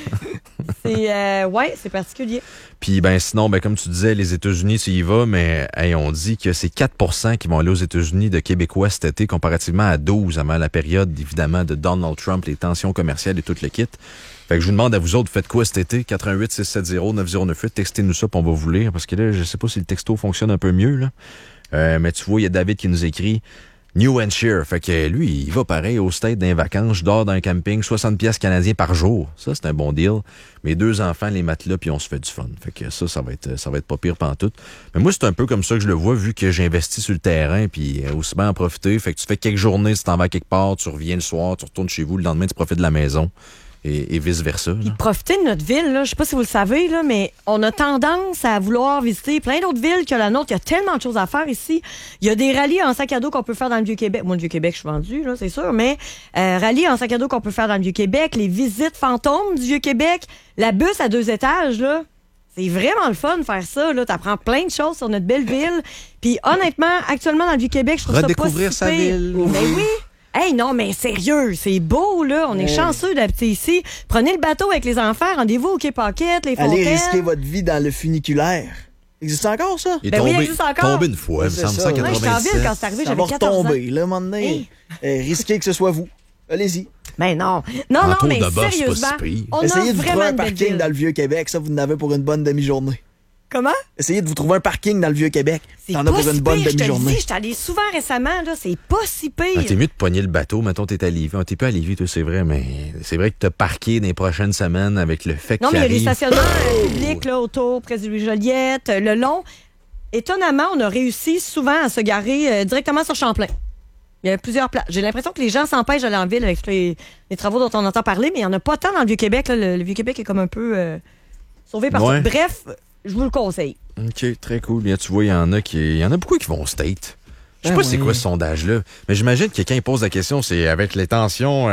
C'est particulier. Puis ben sinon, ben comme tu disais, les États-Unis, tu y vas, mais hey, on dit que c'est 4% qui vont aller aux États-Unis de Québécois cet été, comparativement à 12 avant la période, évidemment, de Donald Trump, les tensions commerciales et tout le kit. Fait que je vous demande à vous autres, faites quoi cet été? 88 670 9098, textez-nous ça, puis on va vous lire, parce que là, je sais pas si le texto fonctionne un peu mieux, là. Mais tu vois, il y a David qui nous écrit New Hampshire. Fait que lui, il va pareil au State dans les vacances. Je dors dans un camping, 60$ canadiens par jour. Ça, c'est un bon deal. Mes 2 enfants, les matelas, puis on se fait du fun. Fait que ça va être pas pire pantoute. Mais moi, c'est un peu comme ça que je le vois, vu que j'investis sur le terrain, puis aussi bien en profiter. Fait que tu fais quelques journées, tu t'en vas quelque part, tu reviens le soir, tu retournes chez vous, le lendemain, tu profites de la maison. Et vice-versa. Puis profiter de notre ville, là, je sais pas si vous le savez, là, mais on a tendance à vouloir visiter plein d'autres villes que la nôtre. Il y a tellement de choses à faire ici. Il y a des rallyes en sac à dos qu'on peut faire dans le Vieux-Québec. Moi, le Vieux-Québec, je suis vendu, là, c'est sûr, mais rallyes en sac à dos qu'on peut faire dans le Vieux-Québec, les visites fantômes du Vieux-Québec, la bus à 2 étages, là. C'est vraiment le fun de faire ça. Là. T'apprends plein de choses sur notre belle ville. Puis honnêtement, actuellement, dans le Vieux-Québec, je trouve Redécouvrir ça pas si sa pire. ville. Mais oui! Hey, non, mais sérieux, c'est beau, là. On est chanceux d'habiter ici. Prenez le bateau avec les enfants, rendez-vous au Quai Paquette, les fontaines. Allez risquer votre vie dans le funiculaire. Existe encore, ça? Il est Ben oui, il tombé, existe encore. tombé une fois, il me C'est semble, ça. ça, Ouais, Moi, j'étais en ville 97. quand c'est arrivé, Ça j'avais va 14 ans. retomber, là, à un moment donné. Risquez que ce soit vous. Allez-y. Mais non. Non, En non, tour mais de boss, sérieusement, pas si pire. on Essayez a de vous vraiment trouver un une belle parking ville. dans le Vieux-Québec. Ça, vous en avez pour une bonne demi-journée. Comment? Essayez de vous trouver un parking dans le Vieux-Québec. C'est T'en as pas pour si une bonne pire, je te le demi-journée. dis. J'étais allée souvent récemment, là. C'est pas si pire. Ah, t'es mieux de pogner le bateau. Mettons, t'es à Lévis. T'es plus à Lévis, toi, c'est vrai, mais c'est vrai que t'as parqué dans les prochaines semaines avec le fait Non, qu'il mais il y a des arrive. stationnements publics là, autour, près du Louis-Joliette, le long. Étonnamment, on a réussi souvent à se garer directement sur Champlain. Il y a plusieurs places. J'ai l'impression que les gens s'empêchent d'aller en ville avec tous les travaux dont on entend parler, mais il n'y en a pas tant dans le Vieux-Québec. Là. Le Vieux-Québec est comme un peu sauvé par Ouais. ça. Bref, je vous le conseille. OK, très cool. Bien, tu vois, il y en a beaucoup qui vont au State. Je sais Ah pas c'est oui. quoi ce sondage-là, mais j'imagine que quelqu'un pose la question, c'est avec les tensions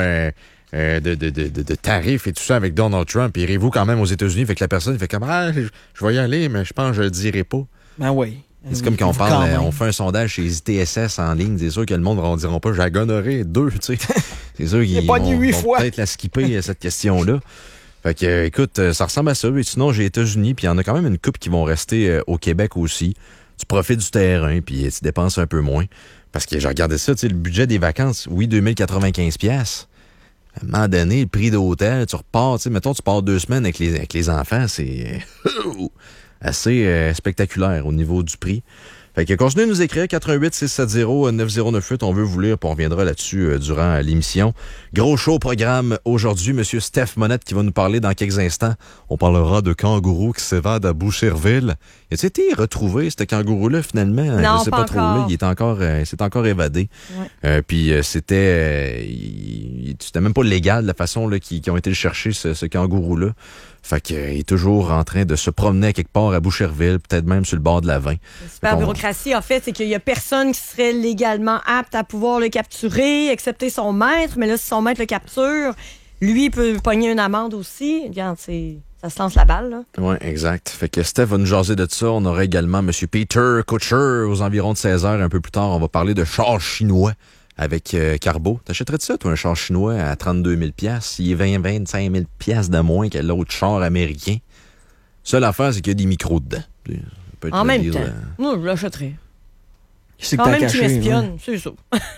de tarifs et tout ça avec Donald Trump, irez-vous quand même aux États-Unis? Fait que la personne fait comme, je vais y aller, mais je pense que je le dirai pas. Ben oui. C'est comme quand on Quand parle, même. on fait un sondage chez ITSS en ligne, c'est sûr que le monde ne diront pas, j'ai gonorrhée 2, tu sais. C'est sûr qu'ils pas dit vont 8 fois. peut-être la skipper, cette question-là. Fait que, écoute, ça ressemble à ça. Et sinon, j'ai États-Unis, puis il y en a quand même une couple qui vont rester au Québec aussi. Tu profites du terrain, puis tu dépenses un peu moins. Parce que j'ai regardé ça, tu sais, le budget des vacances, oui, 2095$. À un moment donné, le prix d'hôtel, tu repars, tu sais, mettons, tu pars 2 semaines avec les enfants, c'est assez spectaculaire au niveau du prix. Fait que continuez de nous écrire, 88-670-9098. On veut vous lire, puis on reviendra là-dessus durant l'émission. Gros show programme aujourd'hui. Monsieur Steph Monette qui va nous parler dans quelques instants. On parlera de kangourous qui s'évadent à Boucherville. A-t-il été retrouvé, ce kangourou-là, finalement? Non, je sais pas pas trop. encore. Là, il s'est encore évadé. Ouais. Puis c'était même pas légal la façon là, qu'ils ont été le chercher, ce kangourou-là. Fait qu'il est toujours en train de se promener à quelque part à Boucherville, peut-être même sur le bord de la 20. Super bureaucratie, en fait, c'est qu'il y a personne qui serait légalement apte à pouvoir le capturer, excepté son maître. Mais là, si son maître le capture, lui peut pogner une amende aussi. Regarde, ça se lance la balle, là. Oui, exact. Fait que Steph va nous jaser de ça. On aura également M. Peter Kutcher aux environs de 16h. Un peu plus tard, on va parler de chars chinois avec Carbo. T'achèterais-tu ça, toi, un char chinois à 32 000 $? Il est 25 000 $ de moins que l'autre char américain. Seule affaire, c'est qu'il y a des micros dedans. Ça peut être En le même deal, temps, moi, je l'achèterais. C'est que Quand t'as même qu'il caché. m'espionne, c'est ça.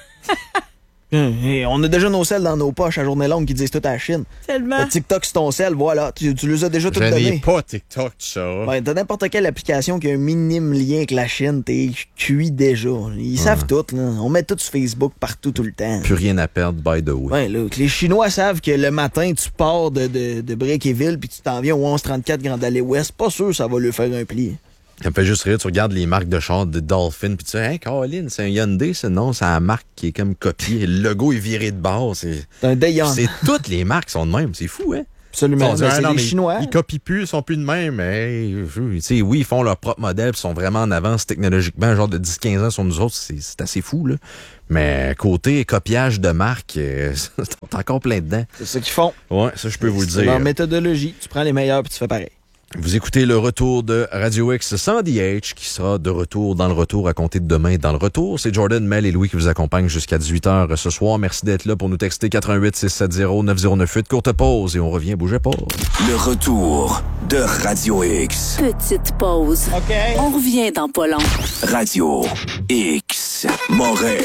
Et on a déjà nos selles dans nos poches à journée longue qui disent tout à la Chine. Tellement. Le TikTok, c'est ton sel, voilà. Tu les as déjà toutes Je n'ai données. pas TikTok, ça. Ouais, t'as n'importe quelle application qui a un minime lien avec la Chine, t'es cuit déjà. Ils savent tout, là. On met tout sur Facebook partout, tout le temps. Plus rien à perdre, by the way. Ouais, là, que les Chinois savent que le matin, tu pars de Breakéville puis tu t'en viens au 1134 Grand Allée Ouest. Pas sûr que ça va lui faire un pli. Ça me fait juste rire, tu regardes les marques de chars de Dolphin, puis tu dis, hey, Colin, c'est un Hyundai, ça? Non, c'est la marque qui est comme copiée. Le logo est viré de bord. C'est un Dayon. C'est toutes les marques sont de même. C'est fou, hein? Absolument. On dit, C'est non, les mais Chinois. Ils copient plus, ils sont plus de même. Hey, tu sais, oui, ils font leur propre modèle, puis ils sont vraiment en avance technologiquement. Genre de 10-15 ans sur nous autres, c'est assez fou, là. Mais côté copiage de marque, c'est encore plein dedans. C'est ça qu'ils font. Ouais, ça, je peux vous le C'est dire. leur méthodologie. Tu prends les meilleurs puis tu fais pareil. Vous écoutez le retour de Radio X sans DH qui sera de retour dans le retour à compter de demain dans le retour. C'est Jordan, Mel et Louis qui vous accompagnent jusqu'à 18h ce soir. Merci d'être là pour nous texter 88 670 9098. Courte pause et on revient, bougez pas. Le retour de Radio X. Petite pause. OK. On revient dans pas long. Radio X. Moret.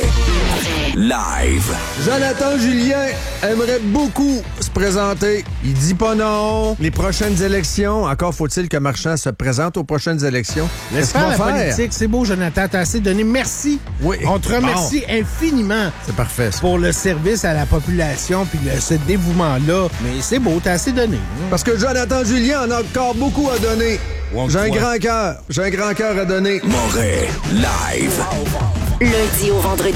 Live. Jonathan Julien aimerait beaucoup se présenter. Il dit pas non. Les prochaines élections, encore faut-il que Marchand se présente aux prochaines élections. Laisse faire la politique, c'est beau, Jonathan, t'as assez donné. Merci. Oui. On te remercie infiniment C'est parfait, ça. pour le service à la population puis ce dévouement-là. Mais c'est beau, t'as assez donné. Parce que Jonathan Julien en a encore beaucoup à donner. J'ai un grand cœur. J'ai un grand cœur à donner. Moret. Live. Lundi au vendredi,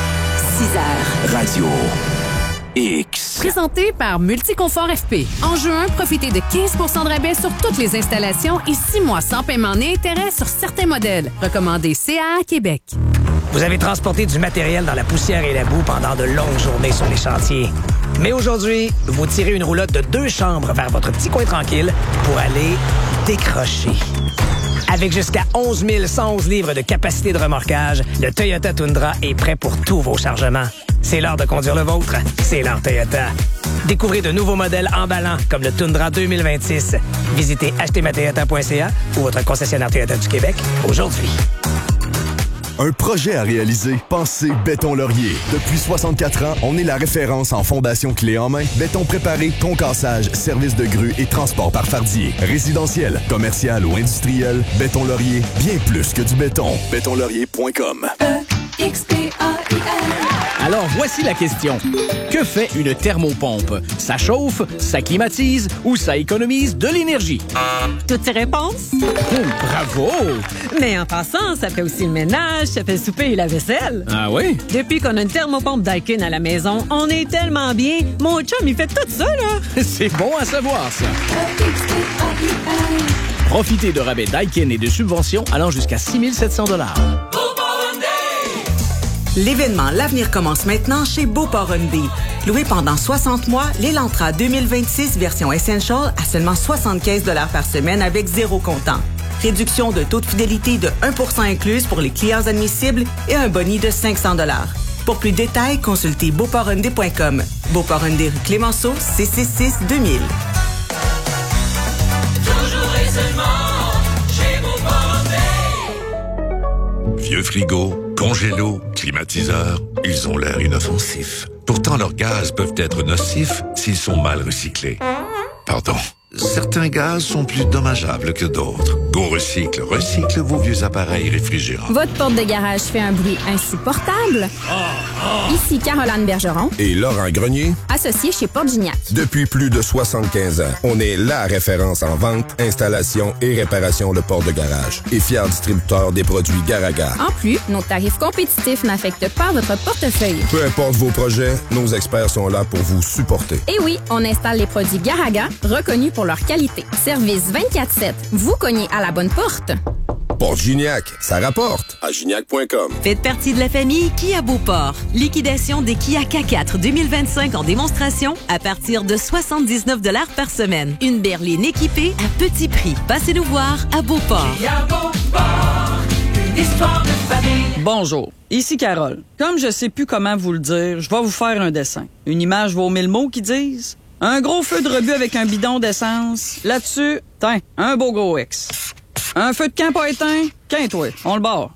6h. Radio X. Présenté par Multiconfort FP. En juin, profitez de 15 % de rabais sur toutes les installations et 6 mois sans paiement ni intérêt sur certains modèles. Recommandé CA Québec. Vous avez transporté du matériel dans la poussière et la boue pendant de longues journées sur les chantiers. Mais aujourd'hui, vous tirez une roulotte de 2 chambres vers votre petit coin tranquille pour aller décrocher. Avec jusqu'à 11 111 livres de capacité de remorquage, le Toyota Tundra est prêt pour tous vos chargements. C'est l'heure de conduire le vôtre. C'est l'heure Toyota. Découvrez de nouveaux modèles emballants comme le Tundra 2026. Visitez achetezmatoyota.ca ou votre concessionnaire Toyota du Québec aujourd'hui. Un projet à réaliser? Pensez Béton Laurier. Depuis 64 ans, on est la référence en fondation clé en main. Béton préparé, concassage, service de grue et transport par fardier. Résidentiel, commercial ou industriel, Béton Laurier, bien plus que du béton. Bétonlaurier.com. Alors, voici la question. Que fait une thermopompe? Ça chauffe, ça climatise ou ça économise de l'énergie? Toutes ces réponses? Bravo! Mais en passant, ça fait aussi le ménage, ça fait le souper et la vaisselle. Ah oui? Depuis qu'on a une thermopompe Daikin à la maison, on est tellement bien. Mon chum, il fait tout ça, là. C'est bon à savoir, ça. Profitez de rabais Daikin et de subventions allant jusqu'à 6 700 $. L'événement L'Avenir commence maintenant chez Beauport Hyundai. Loué pendant 60 mois, l'Elantra 2026 version Essential à seulement 75 $ par semaine avec 0 comptant. Réduction de taux de fidélité de 1% incluse pour les clients admissibles et un boni de 500 $. Pour plus de détails, consultez beauporthyundai.com. Beauport Hyundai rue Clémenceau, 666 2000. Toujours et seulement chez Beauport Hyundai. Vieux frigo, congélo, climatiseur, ils ont l'air inoffensifs. Pourtant, leurs gaz peuvent être nocifs s'ils sont mal recyclés. Pardon. Certains gaz sont plus dommageables que d'autres. Go Recycle recycle vos vieux appareils réfrigérants. Votre porte de garage fait un bruit insupportable? Ici Caroline Bergeron et Laurent Grenier, associés chez Porte Gignac. Depuis plus de 75 ans, on est la référence en vente, installation et réparation de portes de garage et fier distributeur des produits Garaga. En plus, nos tarifs compétitifs n'affectent pas votre portefeuille. Peu importe vos projets, nos experts sont là pour vous supporter. Et oui, on installe les produits Garaga, reconnus pour leur qualité. Service 24/7. Vous cognez à la bonne porte. Porte Gignac, ça rapporte. À gignac.com. Faites partie de la famille Kia Beauport. Liquidation des Kia K4 2025 en démonstration à partir de 79 $ par semaine. Une berline équipée à petit prix. Passez nous voir à Beauport. Kia Beauport, une histoire de famille. Bonjour, ici Carole. Comme je sais plus comment vous le dire, je vais vous faire un dessin. Une image vaut 1000 mots qui disent... Un gros feu de rebut avec un bidon d'essence. Là-dessus, tiens, un beau gros X. Un feu de camp pas éteint, quinte-toi, on le barre.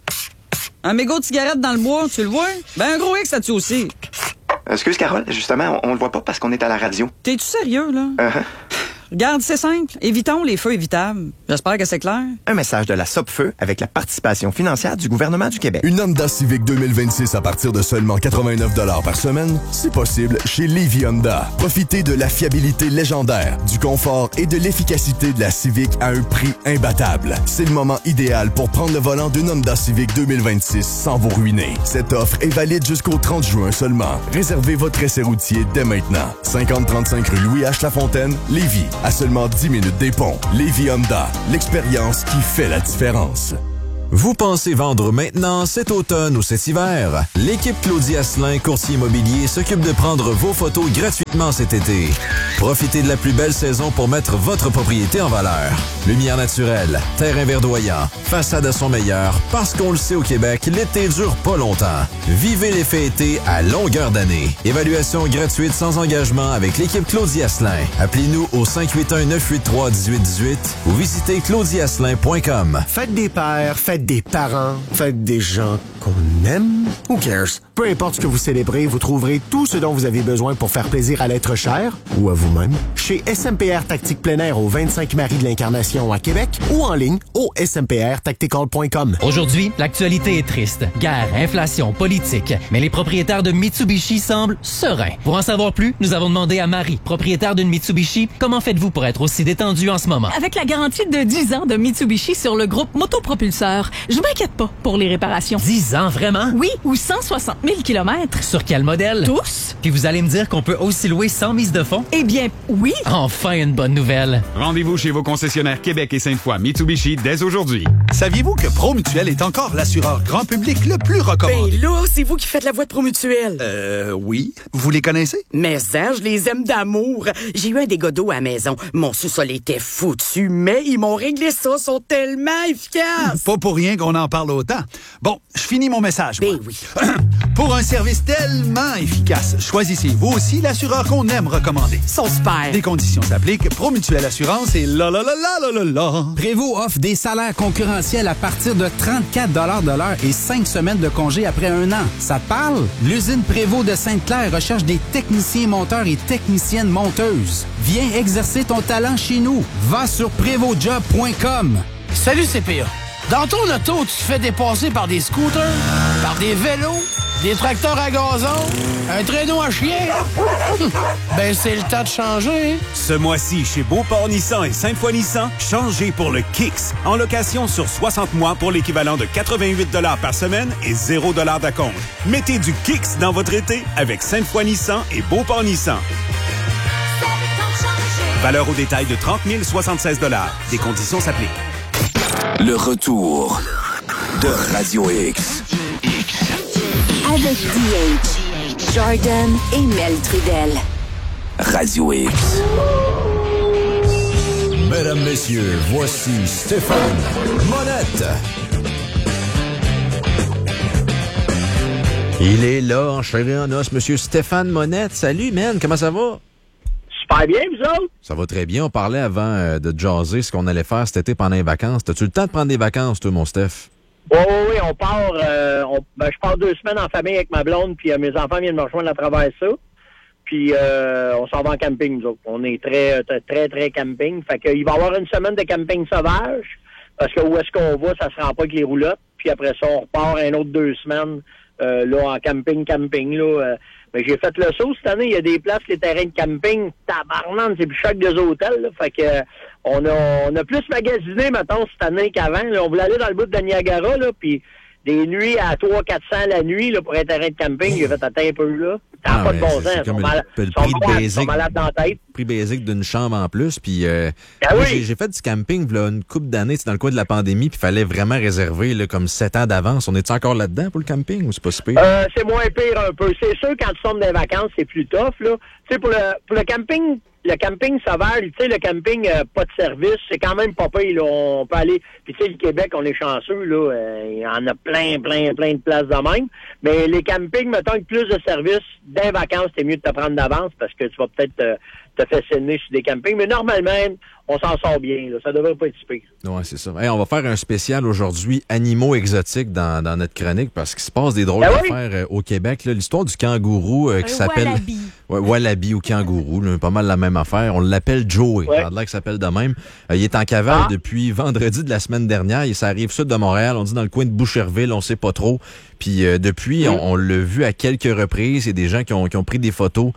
Un mégot de cigarette dans le bois, tu le vois? Ben un gros X là-dessus aussi. Excuse Carole, justement, on le voit pas parce qu'on est à la radio. T'es-tu sérieux, là? Regarde, c'est simple. Évitons les feux évitables. J'espère que c'est clair. Un message de la Sopfeu avec la participation financière du gouvernement du Québec. Une Honda Civic 2026 à partir de seulement 89 $ par semaine, c'est possible chez Lévis Honda. Profitez de la fiabilité légendaire, du confort et de l'efficacité de la Civic à un prix imbattable. C'est le moment idéal pour prendre le volant d'une Honda Civic 2026 sans vous ruiner. Cette offre est valide jusqu'au 30 juin seulement. Réservez votre essai routier dès maintenant. 5035 rue Louis H. Lafontaine, Lévis. À seulement 10 minutes des ponts. Lévis Honda, l'expérience qui fait la différence. Vous pensez vendre maintenant, cet automne ou cet hiver? L'équipe Claudie Asselin, courtier immobilier, s'occupe de prendre vos photos gratuitement cet été. Profitez de la plus belle saison pour mettre votre propriété en valeur. Lumière naturelle, terrain verdoyant, façade à son meilleur, parce qu'on le sait au Québec, l'été dure pas longtemps. Vivez l'effet été à longueur d'année. Évaluation gratuite sans engagement avec l'équipe Claudie Asselin. Appelez-nous au 581-983-1818 ou visitez claudieasselin.com. Faites des pères, faites des parents, faites des gens qu'on aime. Who cares? Peu importe ce que vous célébrez, vous trouverez tout ce dont vous avez besoin pour faire plaisir à l'être cher ou à vous-même chez SMPR Tactique Plein Air au 25 Marie de l'Incarnation à Québec ou en ligne au smprtactical.com. Aujourd'hui, l'actualité est triste. Guerre, inflation, politique. Mais les propriétaires de Mitsubishi semblent sereins. Pour en savoir plus, nous avons demandé à Marie, propriétaire d'une Mitsubishi, comment faites-vous pour être aussi détendu en ce moment? Avec la garantie de 10 ans de Mitsubishi sur le groupe Motopropulseur, je m'inquiète pas pour les réparations. 10 ans, vraiment? Oui, ou 160 000 km. Sur quel modèle? Tous. Puis vous allez me dire qu'on peut aussi louer sans mise de fonds? Eh bien, oui. Enfin une bonne nouvelle. Rendez-vous chez vos concessionnaires Québec et Sainte-Foy Mitsubishi dès aujourd'hui. Saviez-vous que Promutuel est encore l'assureur grand public le plus recommandé? Ben là, c'est vous qui faites la voix de Promutuel. Oui. Vous les connaissez? Mais ça, je les aime d'amour. J'ai eu un dégât d'eau à la maison. Mon sous-sol était foutu, mais ils m'ont réglé ça. Ils sont tellement efficaces. Pas pour rien qu'on en parle autant. Bon, je finis mon message. Ben oui. Pour un service tellement efficace, choisissez vous aussi l'assureur qu'on aime recommander. Ils sont super. Des conditions s'appliquent. Promutuel Assurance et la. Prévost offre des salaires concurrentiels à partir de 34 $ de l'heure et 5 semaines de congé après 1 an. Ça te parle? L'usine Prévost de Sainte-Claire recherche des techniciens monteurs et techniciennes monteuses. Viens exercer ton talent chez nous. Va sur prévostjob.com. Salut CPA. Dans ton auto, tu te fais dépasser par des scooters, par des vélos, des tracteurs à gazon, un traîneau à chien. Ben, c'est le temps de changer. Ce mois-ci, chez Beauport Nissan et Sainte-Foy Nissan, changez pour le Kicks. En location sur 60 mois pour l'équivalent de 88 $ par semaine et 0 $ d'acompte. Mettez du Kicks dans votre été avec Sainte-Foy Nissan et Beauport Nissan. Valeur au détail de 30 076 $. Des conditions s'appliquent. Le retour de Radio X. Avec DH, Jordan et Mel Trudel. Radio X. Mesdames, messieurs, voici Stéphane Monette. Il est là, en chair et en os, monsieur Stéphane Monette. Salut, man, comment ça va? Super bien, vous autres? Ça va très bien. On parlait avant de jaser ce qu'on allait faire cet été pendant les vacances. T'as-tu le temps de prendre des vacances, toi, mon Steph? Oui, on part. Je pars 2 semaines en famille avec ma blonde, puis mes enfants viennent me rejoindre à travers ça. Puis on s'en va en camping, nous autres. On est très, très, très camping. Fait qu'il va y avoir une semaine de camping sauvage, parce que où est-ce qu'on va, ça se rend pas avec les roulottes. Puis après ça, on repart un autre 2 semaines là en camping, là. Mais j'ai fait le saut cette année. Il y a des places, les terrains de camping, tabarnane, c'est plus cher que des hôtels. Là. Fait que on a plus magasiné, mettons, cette année qu'avant. Là. On voulait aller dans le bout de Niagara, là, puis des nuits à 300-400 la nuit là, pour un terrain de camping. J'ai fait attends un peu là. T'as pas de bon sens. Ils sont malades dans la tête. prix basique d'une chambre en plus. Puis moi, j'ai fait du camping là, une couple d'années, c'est dans le coin de la pandémie, puis il fallait vraiment réserver là, comme 7 ans d'avance. On est encore là-dedans pour le camping ou c'est pas si pire? C'est moins pire un peu. C'est sûr, quand tu tombes des vacances, c'est plus tough. Là. Tu sais, pour le camping, sauvage, tu sais, le camping pas de service, c'est quand même pas pire. Là. On peut aller... Puis tu sais, le Québec, on est chanceux, là. Il y en a plein de places de même. Mais les campings, mettons, avec plus de services, des vacances, c'est mieux de te prendre d'avance parce que tu vas peut-être te fasciner sur des campings. Mais normalement, on s'en sort bien. Là. Ça devrait pas être si pire. Ouais, c'est ça. Hey, on va faire un spécial aujourd'hui, animaux exotiques dans notre chronique parce qu'il se passe des drôles d'affaires au Québec. Là. L'histoire du kangourou qui s'appelle... Wallaby ou kangourou, là, pas mal la même affaire. On l'appelle Joey. Ça a l'air qu'il s'appelle de même. Il est en cavale depuis vendredi de la semaine dernière. Ça arrive sud de Montréal. On dit dans le coin de Boucherville, on sait pas trop. Puis depuis, on l'a vu à quelques reprises. Il y a des gens qui ont pris des photos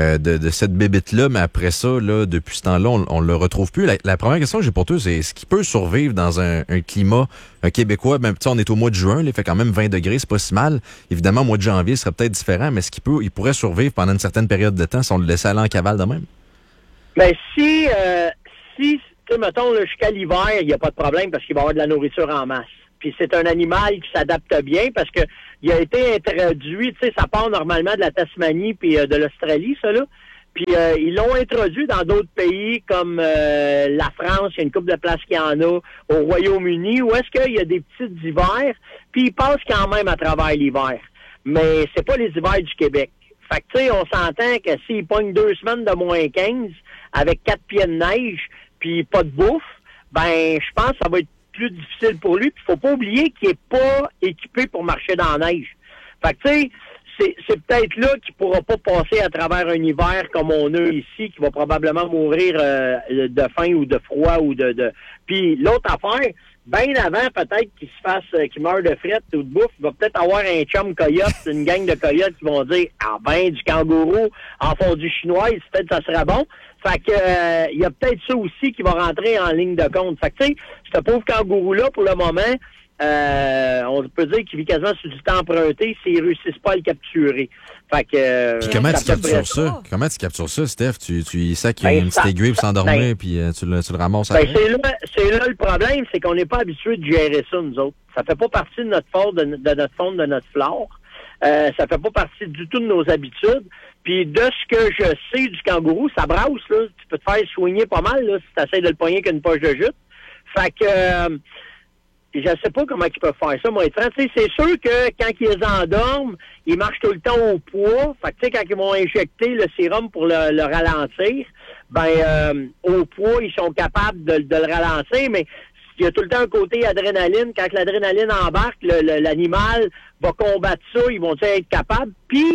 de cette bébête-là, mais après ça, là, depuis ce temps-là, on le retrouve plus. La première question que j'ai pour toi, c'est est-ce qu'il peut survivre dans un climat québécois? Ben, on est au mois de juin, là, il fait quand même 20 degrés, c'est pas si mal. Évidemment, au mois de janvier, ce serait peut-être différent, mais est-ce il pourrait survivre pendant une certaine période de temps si on le laissait aller en cavale de même? Ben, si tu sais, mettons, là, jusqu'à l'hiver, il n'y a pas de problème parce qu'il va y avoir de la nourriture en masse. Puis c'est un animal qui s'adapte bien parce que il a été introduit, tu sais, ça part normalement de la Tasmanie puis de l'Australie, ça là. Puis ils l'ont introduit dans d'autres pays comme la France, il y a une couple de places qu'il y en a, au Royaume-Uni, où est-ce qu'il y a des petites hivers, puis ils passent quand même à travers l'hiver. Mais c'est pas les hivers du Québec. Fait que tu sais, on s'entend que s'ils pognent 2 semaines de moins 15 avec 4 pieds de neige puis pas de bouffe, ben je pense que ça va être plus difficile pour lui. Puis faut pas oublier qu'il est pas équipé pour marcher dans la neige. Fait que tu sais, c'est peut-être là qu'il pourra pas passer à travers un hiver comme on a ici, qui va probablement mourir de faim ou de froid ou de... Puis l'autre affaire, bien avant peut-être qu'il se fasse, qu'il meure de frette ou de bouffe, il va peut-être avoir un chum coyote, une gang de coyotes qui vont dire « Ah ben, du kangourou en fondue chinoise, peut-être ça serait bon ». Fait que il y a peut-être ça aussi qui va rentrer en ligne de compte. Fait que tu sais, ce pauvre kangourou-là, pour le moment, on peut dire qu'il vit quasiment sur du temps emprunté s'ils réussissent pas à le capturer. Fait que puis comment tu captures ça? Comment tu captures ça, Steph? Tu sais qu'il y a une petite aiguille pour s'endormir, puis tu le ramasses après? C'est là le problème, c'est qu'on n'est pas habitué de gérer ça, nous autres. Ça fait pas partie de notre faune, de notre flore. Ça fait pas partie du tout de nos habitudes. Puis de ce que je sais du kangourou, ça brasse, là. Tu peux te faire soigner pas mal, là, si tu essaies de le pogner qu'une poche de jute. Fait que je sais pas comment ils peuvent faire ça, moi, c'est sûr que quand ils les endorment, ils marchent tout le temps au poids. Fait que tu sais, quand ils vont injecter le sérum pour le ralentir, ben au poids, ils sont capables de le ralentir, mais il y a tout le temps un côté adrénaline. Quand l'adrénaline embarque, l'animal va combattre ça, ils vont être capables. Puis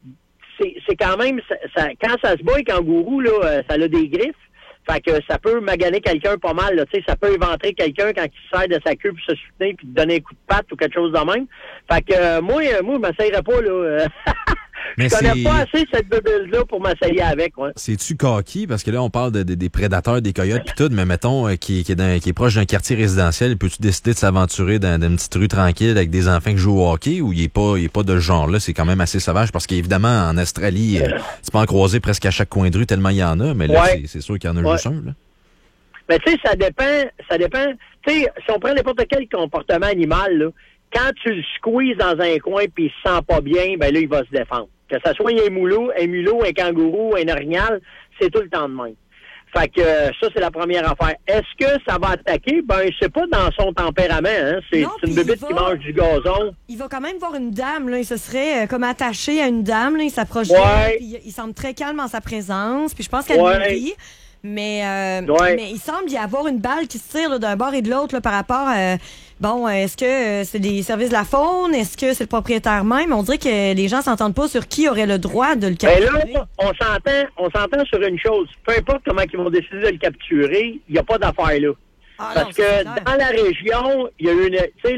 c'est quand même, quand ça se bat, un kangourou, là, ça a des griffes. Fait que ça peut maganer quelqu'un pas mal, là, tu sais, ça peut éventrer quelqu'un quand il se sert de sa queue pour se soutenir puis te donner un coup de patte ou quelque chose de même. Fait que moi, je m'essayerais pas, là. Je connais pas assez cette bébelle-là pour m'essayer avec, ouais. C'est-tu coquille? Parce que là, on parle des prédateurs, des coyotes pis tout, mais mettons, qui est proche d'un quartier résidentiel, peux-tu décider de s'aventurer dans une petite rue tranquille avec des enfants qui jouent au hockey ou il est pas de ce genre-là? C'est quand même assez sauvage parce qu'évidemment, en Australie, tu peux en croiser presque à chaque coin de rue tellement il y en a, mais là, c'est sûr qu'il y en a juste un, là. Mais tu sais, ça dépend. Tu sais, si on prend n'importe quel comportement animal, là, quand tu le squeezes dans un coin puis il se sent pas bien, ben là, il va se défendre. Que ça soit un mulot, un kangourou, un orignal, c'est tout le temps de même. Fait que ça, c'est la première affaire. Est-ce que ça va attaquer? Ben, c'est pas dans son tempérament, hein. C'est une bébête qui mange du gazon. Il va quand même voir une dame, là. Il se serait comme attaché à une dame, là. Il s'approche d'elle, puis il semble très calme en sa présence, puis je pense qu'elle lui rit. Mais il semble y avoir une balle qui se tire là, d'un bord et de l'autre là, par rapport à... est-ce que c'est des services de la faune? Est-ce que c'est le propriétaire même? On dirait que les gens s'entendent pas sur qui aurait le droit de le capturer. Ben là, on s'entend sur une chose. Peu importe comment ils vont décider de le capturer, il n'y a pas d'affaire là. Parce que dans la région, il y a eu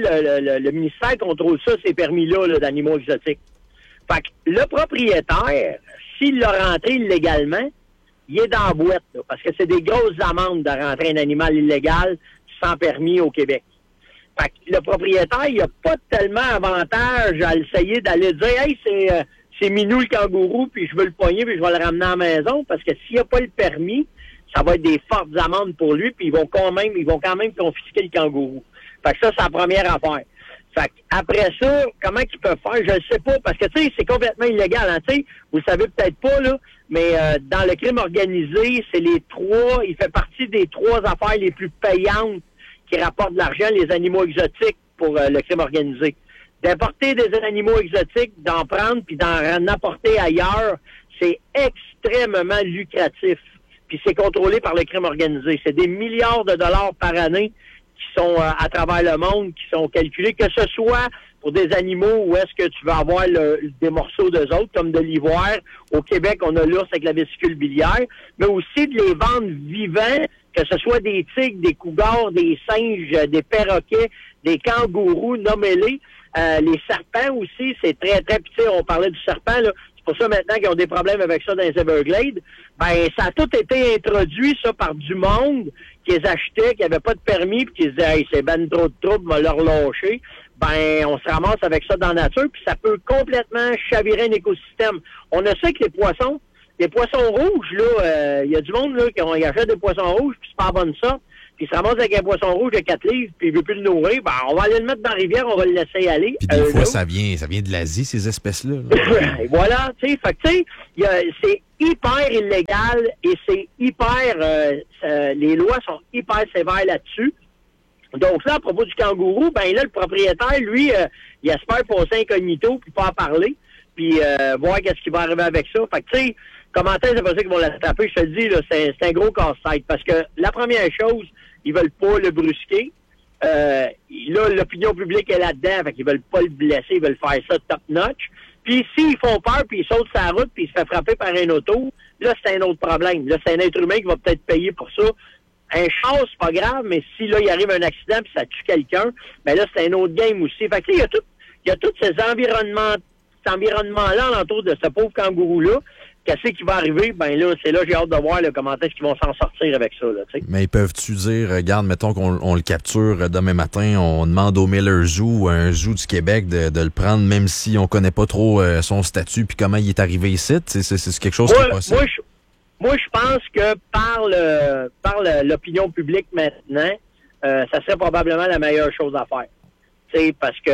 le ministère contrôle ça, ces permis-là d'animaux exotiques. Fait que le propriétaire, s'il l'a rentré illégalement, il est dans la boîte, là, parce que c'est des grosses amendes de rentrer un animal illégal sans permis au Québec. Fait que le propriétaire, il n'a pas tellement avantage à essayer d'aller dire « Hey, c'est Minou le kangourou, puis je veux le pogner, puis je vais le ramener à la maison, parce que s'il n'a pas le permis, ça va être des fortes amendes pour lui, puis ils vont quand même confisquer le kangourou. Fait que ça, c'est la première affaire. Fait qu'après ça, comment qu'ils peuvent faire, je ne sais pas, parce que, tu sais, c'est complètement illégal, hein, tu sais, vous le savez peut-être pas, là, mais dans le crime organisé, c'est il fait partie des 3 affaires les plus payantes qui rapportent de l'argent, les animaux exotiques pour le crime organisé. D'importer des animaux exotiques, d'en prendre, puis d'en apporter ailleurs, c'est extrêmement lucratif. Puis c'est contrôlé par le crime organisé. C'est des milliards de dollars par année qui sont à travers le monde, qui sont calculés, que ce soit pour des animaux où est-ce que tu vas avoir des morceaux d'eux autres, comme de l'ivoire. Au Québec, on a l'ours avec la vésicule biliaire, mais aussi de les vendre vivants, que ce soit des tigres, des cougars, des singes, des perroquets, des kangourous, nommez-les. Les serpents aussi, c'est très, très... Puis tu sais, on parlait du serpent, là. C'est pour ça maintenant qu'ils ont des problèmes avec ça dans les Everglades. Ben, ça a tout été introduit, ça, par du monde qui les achetait, qui n'avait pas de permis, puis qui se disait, hey, c'est ben trop de trouble, on va leur lâcher. Ben, on se ramasse avec ça dans la nature, puis ça peut complètement chavirer un écosystème. On a ça que les poissons rouges, là, y a du monde, là, qui achète des poissons rouges, puis c'est pas bonne sorte. Puis il se ramasse avec un poisson rouge de 4 livres, puis il veut plus le nourrir, ben on va aller le mettre dans la rivière, on va le laisser aller. Puis des fois, ça vient de l'Asie, ces espèces-là. Et voilà, tu sais, fait que tu sais, c'est hyper illégal et c'est hyper... les lois sont hyper sévères là-dessus. Donc là, à propos du kangourou, ben là, le propriétaire, lui, il espère passer incognito, puis pas en parler, puis voir qu'est-ce qui va arriver avec ça. Fait que tu sais, comment est-ce que c'est qu'ils vont l'attraper? Je te le dis, là, c'est un gros casse-tête, parce que la première chose, ils veulent pas le brusquer. Là, l'opinion publique est là-dedans, fait qu'ils veulent pas le blesser, ils veulent faire ça top-notch. Puis s'ils font peur, puis ils sautent sa route, puis il se fait frapper par un auto, là, c'est un autre problème. Là, c'est un être humain qui va peut-être payer pour ça. Un char, c'est pas grave, mais si là, il arrive un accident puis ça tue quelqu'un, ben là, c'est un autre game aussi. Fait que là, il y a tous ces environnements-là alentour de ce pauvre kangourou-là. Qu'est-ce qui va arriver? Ben là, c'est là j'ai hâte de voir là, comment est-ce qu'ils vont s'en sortir avec ça. Là, t'sais. Mais peuvent-tu dire, regarde, mettons qu'on le capture demain matin, on demande au Miller Zoo, un zoo du Québec, de le prendre, même si on connaît pas trop son statut puis comment il est arrivé ici? C'est quelque chose qui est possible? Moi, je pense que par l'opinion publique maintenant, ça serait probablement la meilleure chose à faire. T'sais, parce que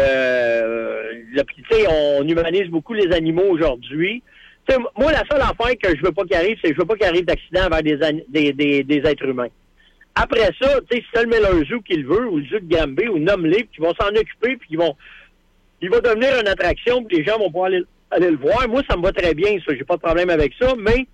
on humanise beaucoup les animaux aujourd'hui. T'sais, moi, la seule affaire que je veux pas qu'il arrive, c'est que je veux pas qu'il arrive d'accident vers des êtres humains. Après ça, si c'est le Miller Zoo qui le veut, ou le zoo de Granby, ou nomme-les, puis ils vont s'en occuper, puis il va devenir une attraction, puis les gens vont pouvoir aller le voir. Moi, ça me va très bien, ça. J'ai pas de problème avec ça, mais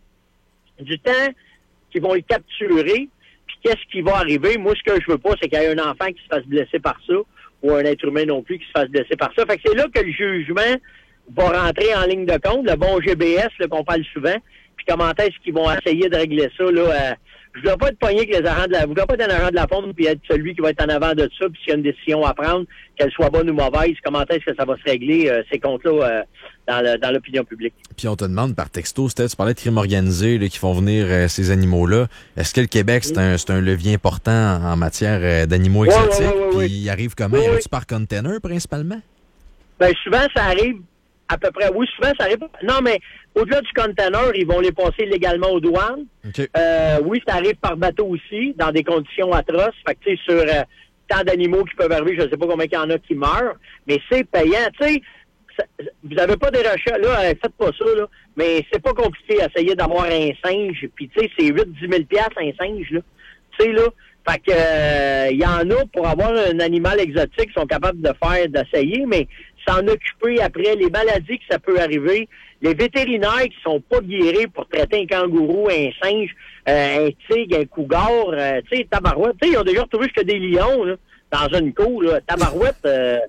du temps qu'ils vont le capturer, puis qu'est-ce qui va arriver? Moi, ce que je veux pas, c'est qu'il y ait un enfant qui se fasse blesser par ça, ou un être humain non plus qui se fasse blesser par ça. Fait que c'est là que le jugement va rentrer en ligne de compte, le bon GBS qu'on parle souvent, puis comment est-ce qu'ils vont essayer de régler ça, là. Je ne dois pas être pogné avec les agents de la... Vous ne dois pas être un agent de la faune puis être celui qui va être en avant de ça, puis s'il y a une décision à prendre, qu'elle soit bonne ou mauvaise, comment est-ce que ça va se régler, ces comptes-là, dans l'opinion publique. Puis on te demande par texto, tu parlais de crimes organisés là, qui font venir ces animaux-là. Est-ce que le Québec, c'est un levier important en matière d'animaux exotiques? Oui. Puis il arrive comment? Oui. Tu par container, principalement? Ben souvent, ça arrive à peu près... Oui, souvent, ça arrive... Non, mais au-delà du container, ils vont les passer légalement aux douanes. Okay. Oui, ça arrive par bateau aussi, dans des conditions atroces. Fait que, tu sais, sur tant d'animaux qui peuvent arriver, je ne sais pas combien il y en a qui meurent, mais c'est payant. Tu sais, vous n'avez pas des recherches, là, faites pas ça, là, mais c'est pas compliqué d'essayer d'avoir un singe, puis tu sais, c'est 8-10 000 $ un singe, là. Tu sais, là, fait que, y en a pour avoir un animal exotique qui sont capables d'essayer, mais s'en occuper après, les maladies que ça peut arriver, les vétérinaires qui sont pas guéris pour traiter un kangourou, un singe, un tigre, un cougar, tu sais, tabarouette, tu sais, ils ont déjà retrouvé jusqu'à des lions, là, dans une cour, là, tabarouette,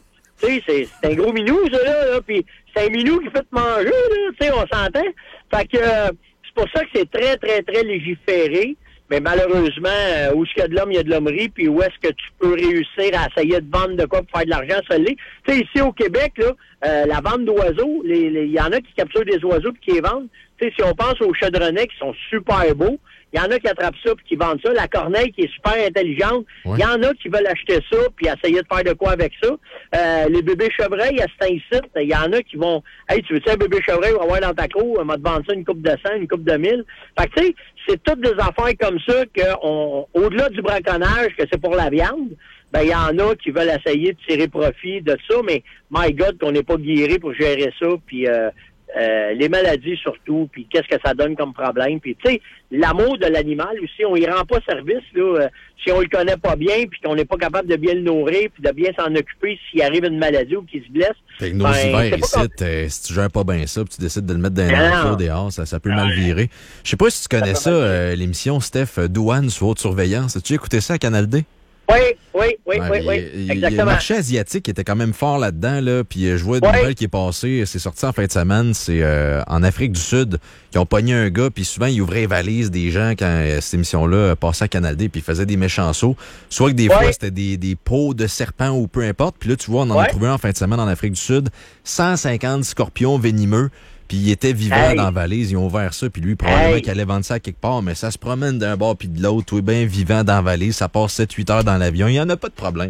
tu sais, c'est un gros minou, ça, là, puis c'est un minou qui fait te manger, là, tu sais, on s'entend. Fait que, c'est pour ça que c'est très, très, très légiféré. Mais malheureusement, où est-ce qu'il y a de l'homme, il y a de l'hommerie, puis où est-ce que tu peux réussir à essayer de vendre de quoi pour faire de l'argent, ça l'est. Tu sais, ici au Québec, là, la vente d'oiseaux, il y en a qui capturent des oiseaux et qui les vendent. Tu sais, si on pense aux chaudronnets qui sont super beaux, il y en a qui attrapent ça puis qui vendent ça. La corneille qui est super intelligente, il y en a qui veulent acheter ça puis essayer de faire de quoi avec ça. Les bébés chevreuils, à cet site, il y en a qui vont « Hey, tu veux-tu un bébé chevreuil avoir dans ta cour? On va te vendre ça une coupe de 100, une coupe de 1000. » Fait que tu sais, c'est toutes des affaires comme ça au-delà du braconnage, que c'est pour la viande, ben il y en a qui veulent essayer de tirer profit de ça, mais my God, qu'on n'est pas guéri pour gérer ça, puis les maladies surtout, puis qu'est-ce que ça donne comme problème. Puis tu sais, l'amour de l'animal aussi, on y rend pas service là, si on le connaît pas bien, puis qu'on n'est pas capable de bien le nourrir, puis de bien s'en occuper s'il arrive une maladie ou qu'il se blesse. Fait que nos hivers ici, si tu gères pas bien ça, puis tu décides de le mettre dans un dehors, ça peut mal virer. Je sais pas si tu connais ça, l'émission, Steph, Douane sous haute surveillance. As-tu écouté ça à Canal D? Oui, exactement. Il y a le marché asiatique qui était quand même fort là-dedans, là, puis je vois une nouvelle qui est passée, c'est sorti en fin de semaine, c'est en Afrique du Sud, qui ont pogné un gars, puis souvent ils ouvraient les valises des gens quand cette émission-là passait à Canal D, puis ils faisaient des méchants sauts. Soit que des fois c'était des peaux de serpents ou peu importe, puis là tu vois, on en a trouvé un en fin de semaine en Afrique du Sud, 150 scorpions venimeux. Puis il était vivant dans la valise, ils ont ouvert ça, puis lui, probablement qu'il allait vendre ça à quelque part, mais ça se promène d'un bord puis de l'autre, tout est bien vivant dans la valise, ça passe 7-8 heures dans l'avion, il n'y en a pas de problème.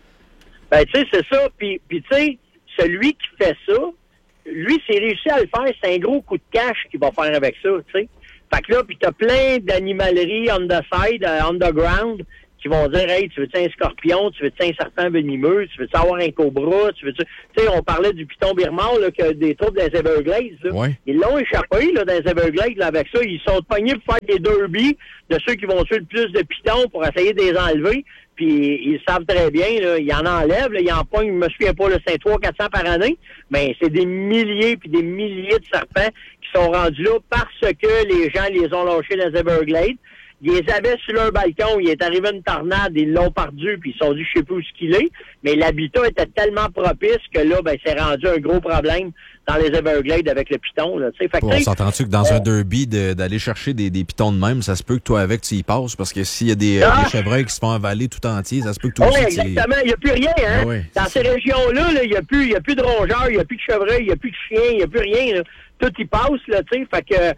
Ben, tu sais, c'est ça, puis tu sais, celui qui fait ça, lui, s'il réussit à le faire, c'est un gros coup de cash qu'il va faire avec ça, tu sais. Fait que là, puis t'as plein d'animaleries on the side, underground, qui vont dire, hey, tu veux-tu un scorpion, tu veux-tu un serpent venimeux, tu veux-tu avoir un cobra, tu veux-tu... Tu sais, on parlait du python birmard, là, qui a des troubles dans les Everglades, là. Ouais. Ils l'ont échappé, là, dans les Everglades, là, avec ça. Ils sont pognés pour faire des derbies de ceux qui vont tuer le plus de pythons pour essayer de les enlever. Puis, ils savent très bien, là, ils en enlèvent, là, ils en pognent, je me souviens pas, c'est 300-400 par année, mais c'est des milliers puis des milliers de serpents qui sont rendus là parce que les gens les ont lâchés dans les Everglades. Ils les avaient sur leur balcon, il est arrivé une tornade, ils l'ont perdu, puis ils sont dit, je sais plus où ce qu'il est, mais l'habitat était tellement propice que là, ben, c'est rendu un gros problème dans les Everglades avec le python, là, tu sais. On s'entend-tu que dans un derby, d'aller chercher des pitons de même, ça se peut que toi, avec, tu y passes, parce que s'il y a des chevreuils qui se font avaler tout entier, ça se peut que toi aussi, exactement, il n'y a plus rien, hein. Dans ces régions-là, il n'y a plus de rongeurs, il n'y a plus de chevreuils, il n'y a plus de chiens, il n'y a plus rien, là. Tout y passe, là, tu sais, fait que...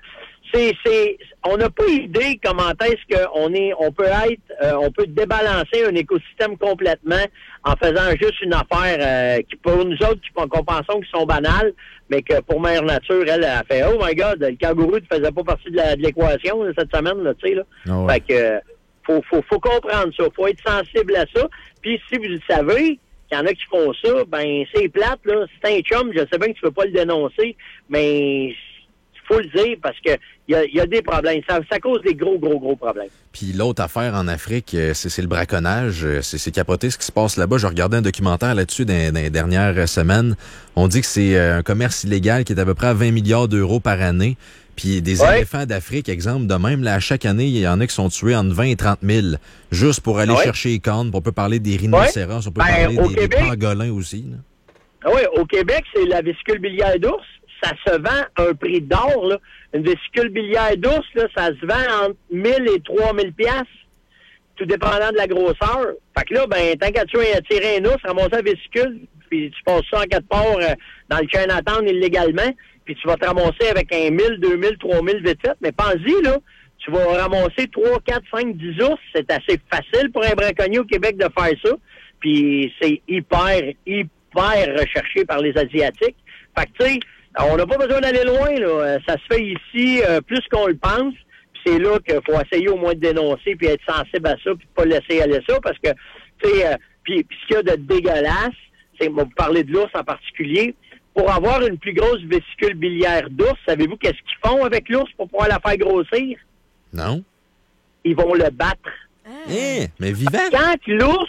on n'a pas idée comment est-ce on peut débalancer un écosystème complètement en faisant juste une affaire qui pour nous autres qu'on pensons qui sont banales, mais que pour Mère Nature, elle a fait oh my God, le kangourou ne faisait pas partie de l'équation là, cette semaine, là, tu sais là. Oh ouais. Fait que faut comprendre ça, faut être sensible à ça. Puis si vous le savez, qu'il y en a qui font ça, ben c'est plate là. C'est un chum, je sais bien que tu peux pas le dénoncer, mais faut le dire parce que il y a des problèmes. Ça cause des gros problèmes. Puis l'autre affaire en Afrique, c'est le braconnage. C'est capoté ce qui se passe là-bas. Je regardais un documentaire là-dessus dans les dernières semaines. On dit que c'est un commerce illégal qui est à peu près à 20 milliards d'euros par année. Puis des éléphants d'Afrique, exemple, de même, là, à chaque année, il y en a qui sont tués entre 20 et 30 000, juste pour aller chercher les cornes. On peut parler des rhinocéros, on peut parler des pangolins aussi. Là. Oui, au Québec, c'est la vésicule biliaire d'ours. Ça se vend à un prix d'or, là. Une vésicule biliaire d'ours, là, ça se vend entre 1000 et 3000 piastres, tout dépendant de la grosseur. Fait que là, ben, tant qu'à tirer un ours, ramasser la vésicule, puis tu passes ça en 4 ports dans le chien d'attente illégalement, puis tu vas te ramasser avec un 1000, 2000, 3000 vite fait. Mais pense-y, là, tu vas ramasser 3, 4, 5, 10 ours. C'est assez facile pour un braconnier au Québec de faire ça. Puis c'est hyper recherché par les Asiatiques. Fait que, tu sais, on n'a pas besoin d'aller loin, là. Ça se fait ici plus qu'on le pense. Puis c'est là qu'il faut essayer au moins de dénoncer puis être sensible à ça puis de pas laisser aller ça parce que, tu sais, puis ce qu'il y a de dégueulasse, c'est, vous parlez de l'ours en particulier, pour avoir une plus grosse vésicule biliaire d'ours, savez-vous qu'est-ce qu'ils font avec l'ours pour pouvoir la faire grossir? Non. Ils vont le battre. Mais vivant? Quand l'ours,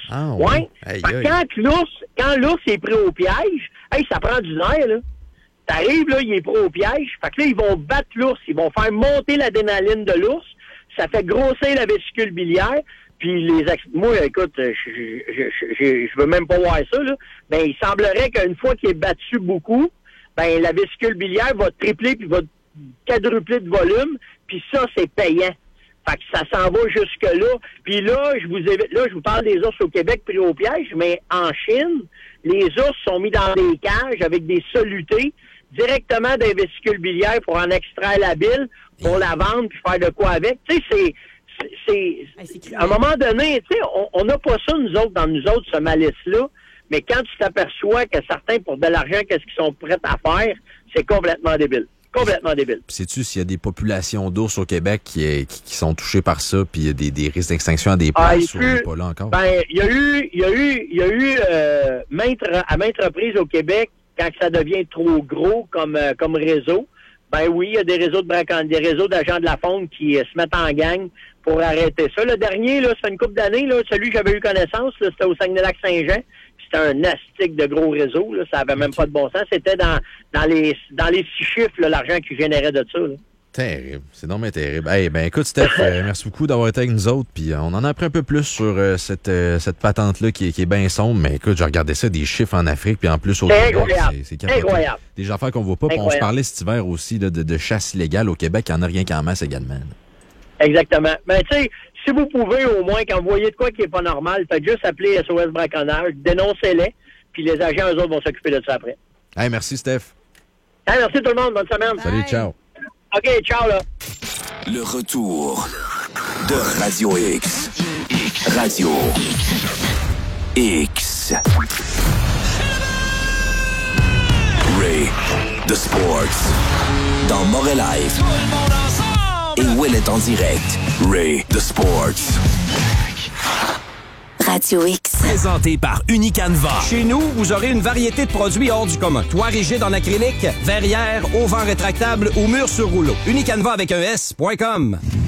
quand l'ours est pris au piège, ça prend du nerf, là. T'arrives, là, il est pris au piège. Fait que là, ils vont battre l'ours. Ils vont faire monter l'adrénaline de l'ours. Ça fait grossir la vésicule biliaire. Puis moi, écoute, je veux même pas voir ça, là. Ben, il semblerait qu'une fois qu'il est battu beaucoup, ben, la vésicule biliaire va tripler puis va quadrupler de volume. Puis ça, c'est payant. Fait que ça s'en va jusque-là. Puis là, je vous parle des ours au Québec pris au piège, mais en Chine, les ours sont mis dans des cages avec des solutés directement des vésicules biliaires pour en extraire la bile, pour la vendre puis faire de quoi avec. Tu sais, à un moment donné, tu sais, on n'a pas ça, nous autres, ce malice-là, mais quand tu t'aperçois que certains, pour de l'argent, qu'est-ce qu'ils sont prêts à faire, c'est complètement débile. Complètement débile. Sais-tu s'il y a des populations d'ours au Québec qui sont touchées par ça, puis il y a des risques d'extinction à des places où on n'est pas là encore? Ben, il y a eu à maintes reprises au Québec, quand ça devient trop gros comme réseau, ben oui, il y a des réseaux des réseaux d'agents de la faune qui se mettent en gang pour arrêter ça. Le dernier, là, ça fait une couple d'années, là, celui que j'avais eu connaissance, là, c'était au Saguenay-Lac-Saint-Jean. C'était un astique de gros réseau, là, ça avait même pas de bon sens. C'était dans les 6 chiffres, là, l'argent qu'ils généraient de ça. Là. Terrible, c'est non mais terrible. Hey, ben écoute, Steph, merci beaucoup d'avoir été avec nous autres, puis on en a appris un peu plus sur cette patente-là qui est bien sombre, mais écoute, j'ai regardé ça, des chiffres en Afrique, puis en plus au Québec, c'est incroyable. Des affaires qu'on voit pas, puis on se parlait cet hiver aussi là, de chasse illégale au Québec, il y en a rien qu'en masse également. Là. Exactement. Mais tu sais, si vous pouvez au moins, quand vous voyez de quoi qui est pas normal, faites juste appeler SOS Braconnage, dénoncez-les, puis les agents, eux autres, vont s'occuper de ça après. Hey, merci Steph. Hey, merci tout le monde, bonne semaine. Salut, ciao. OK, ciao, là. Le retour de Radio X. Radio X. Ray, The Sports. Dans Montréal. Et Will est en direct. Ray, The Sports. Radio X. Présenté par Unicanva. Chez nous, vous aurez une variété de produits hors du commun. Toit rigide en acrylique, verrière, auvent rétractable ou mur sur rouleau. Unicanva avec un S.com.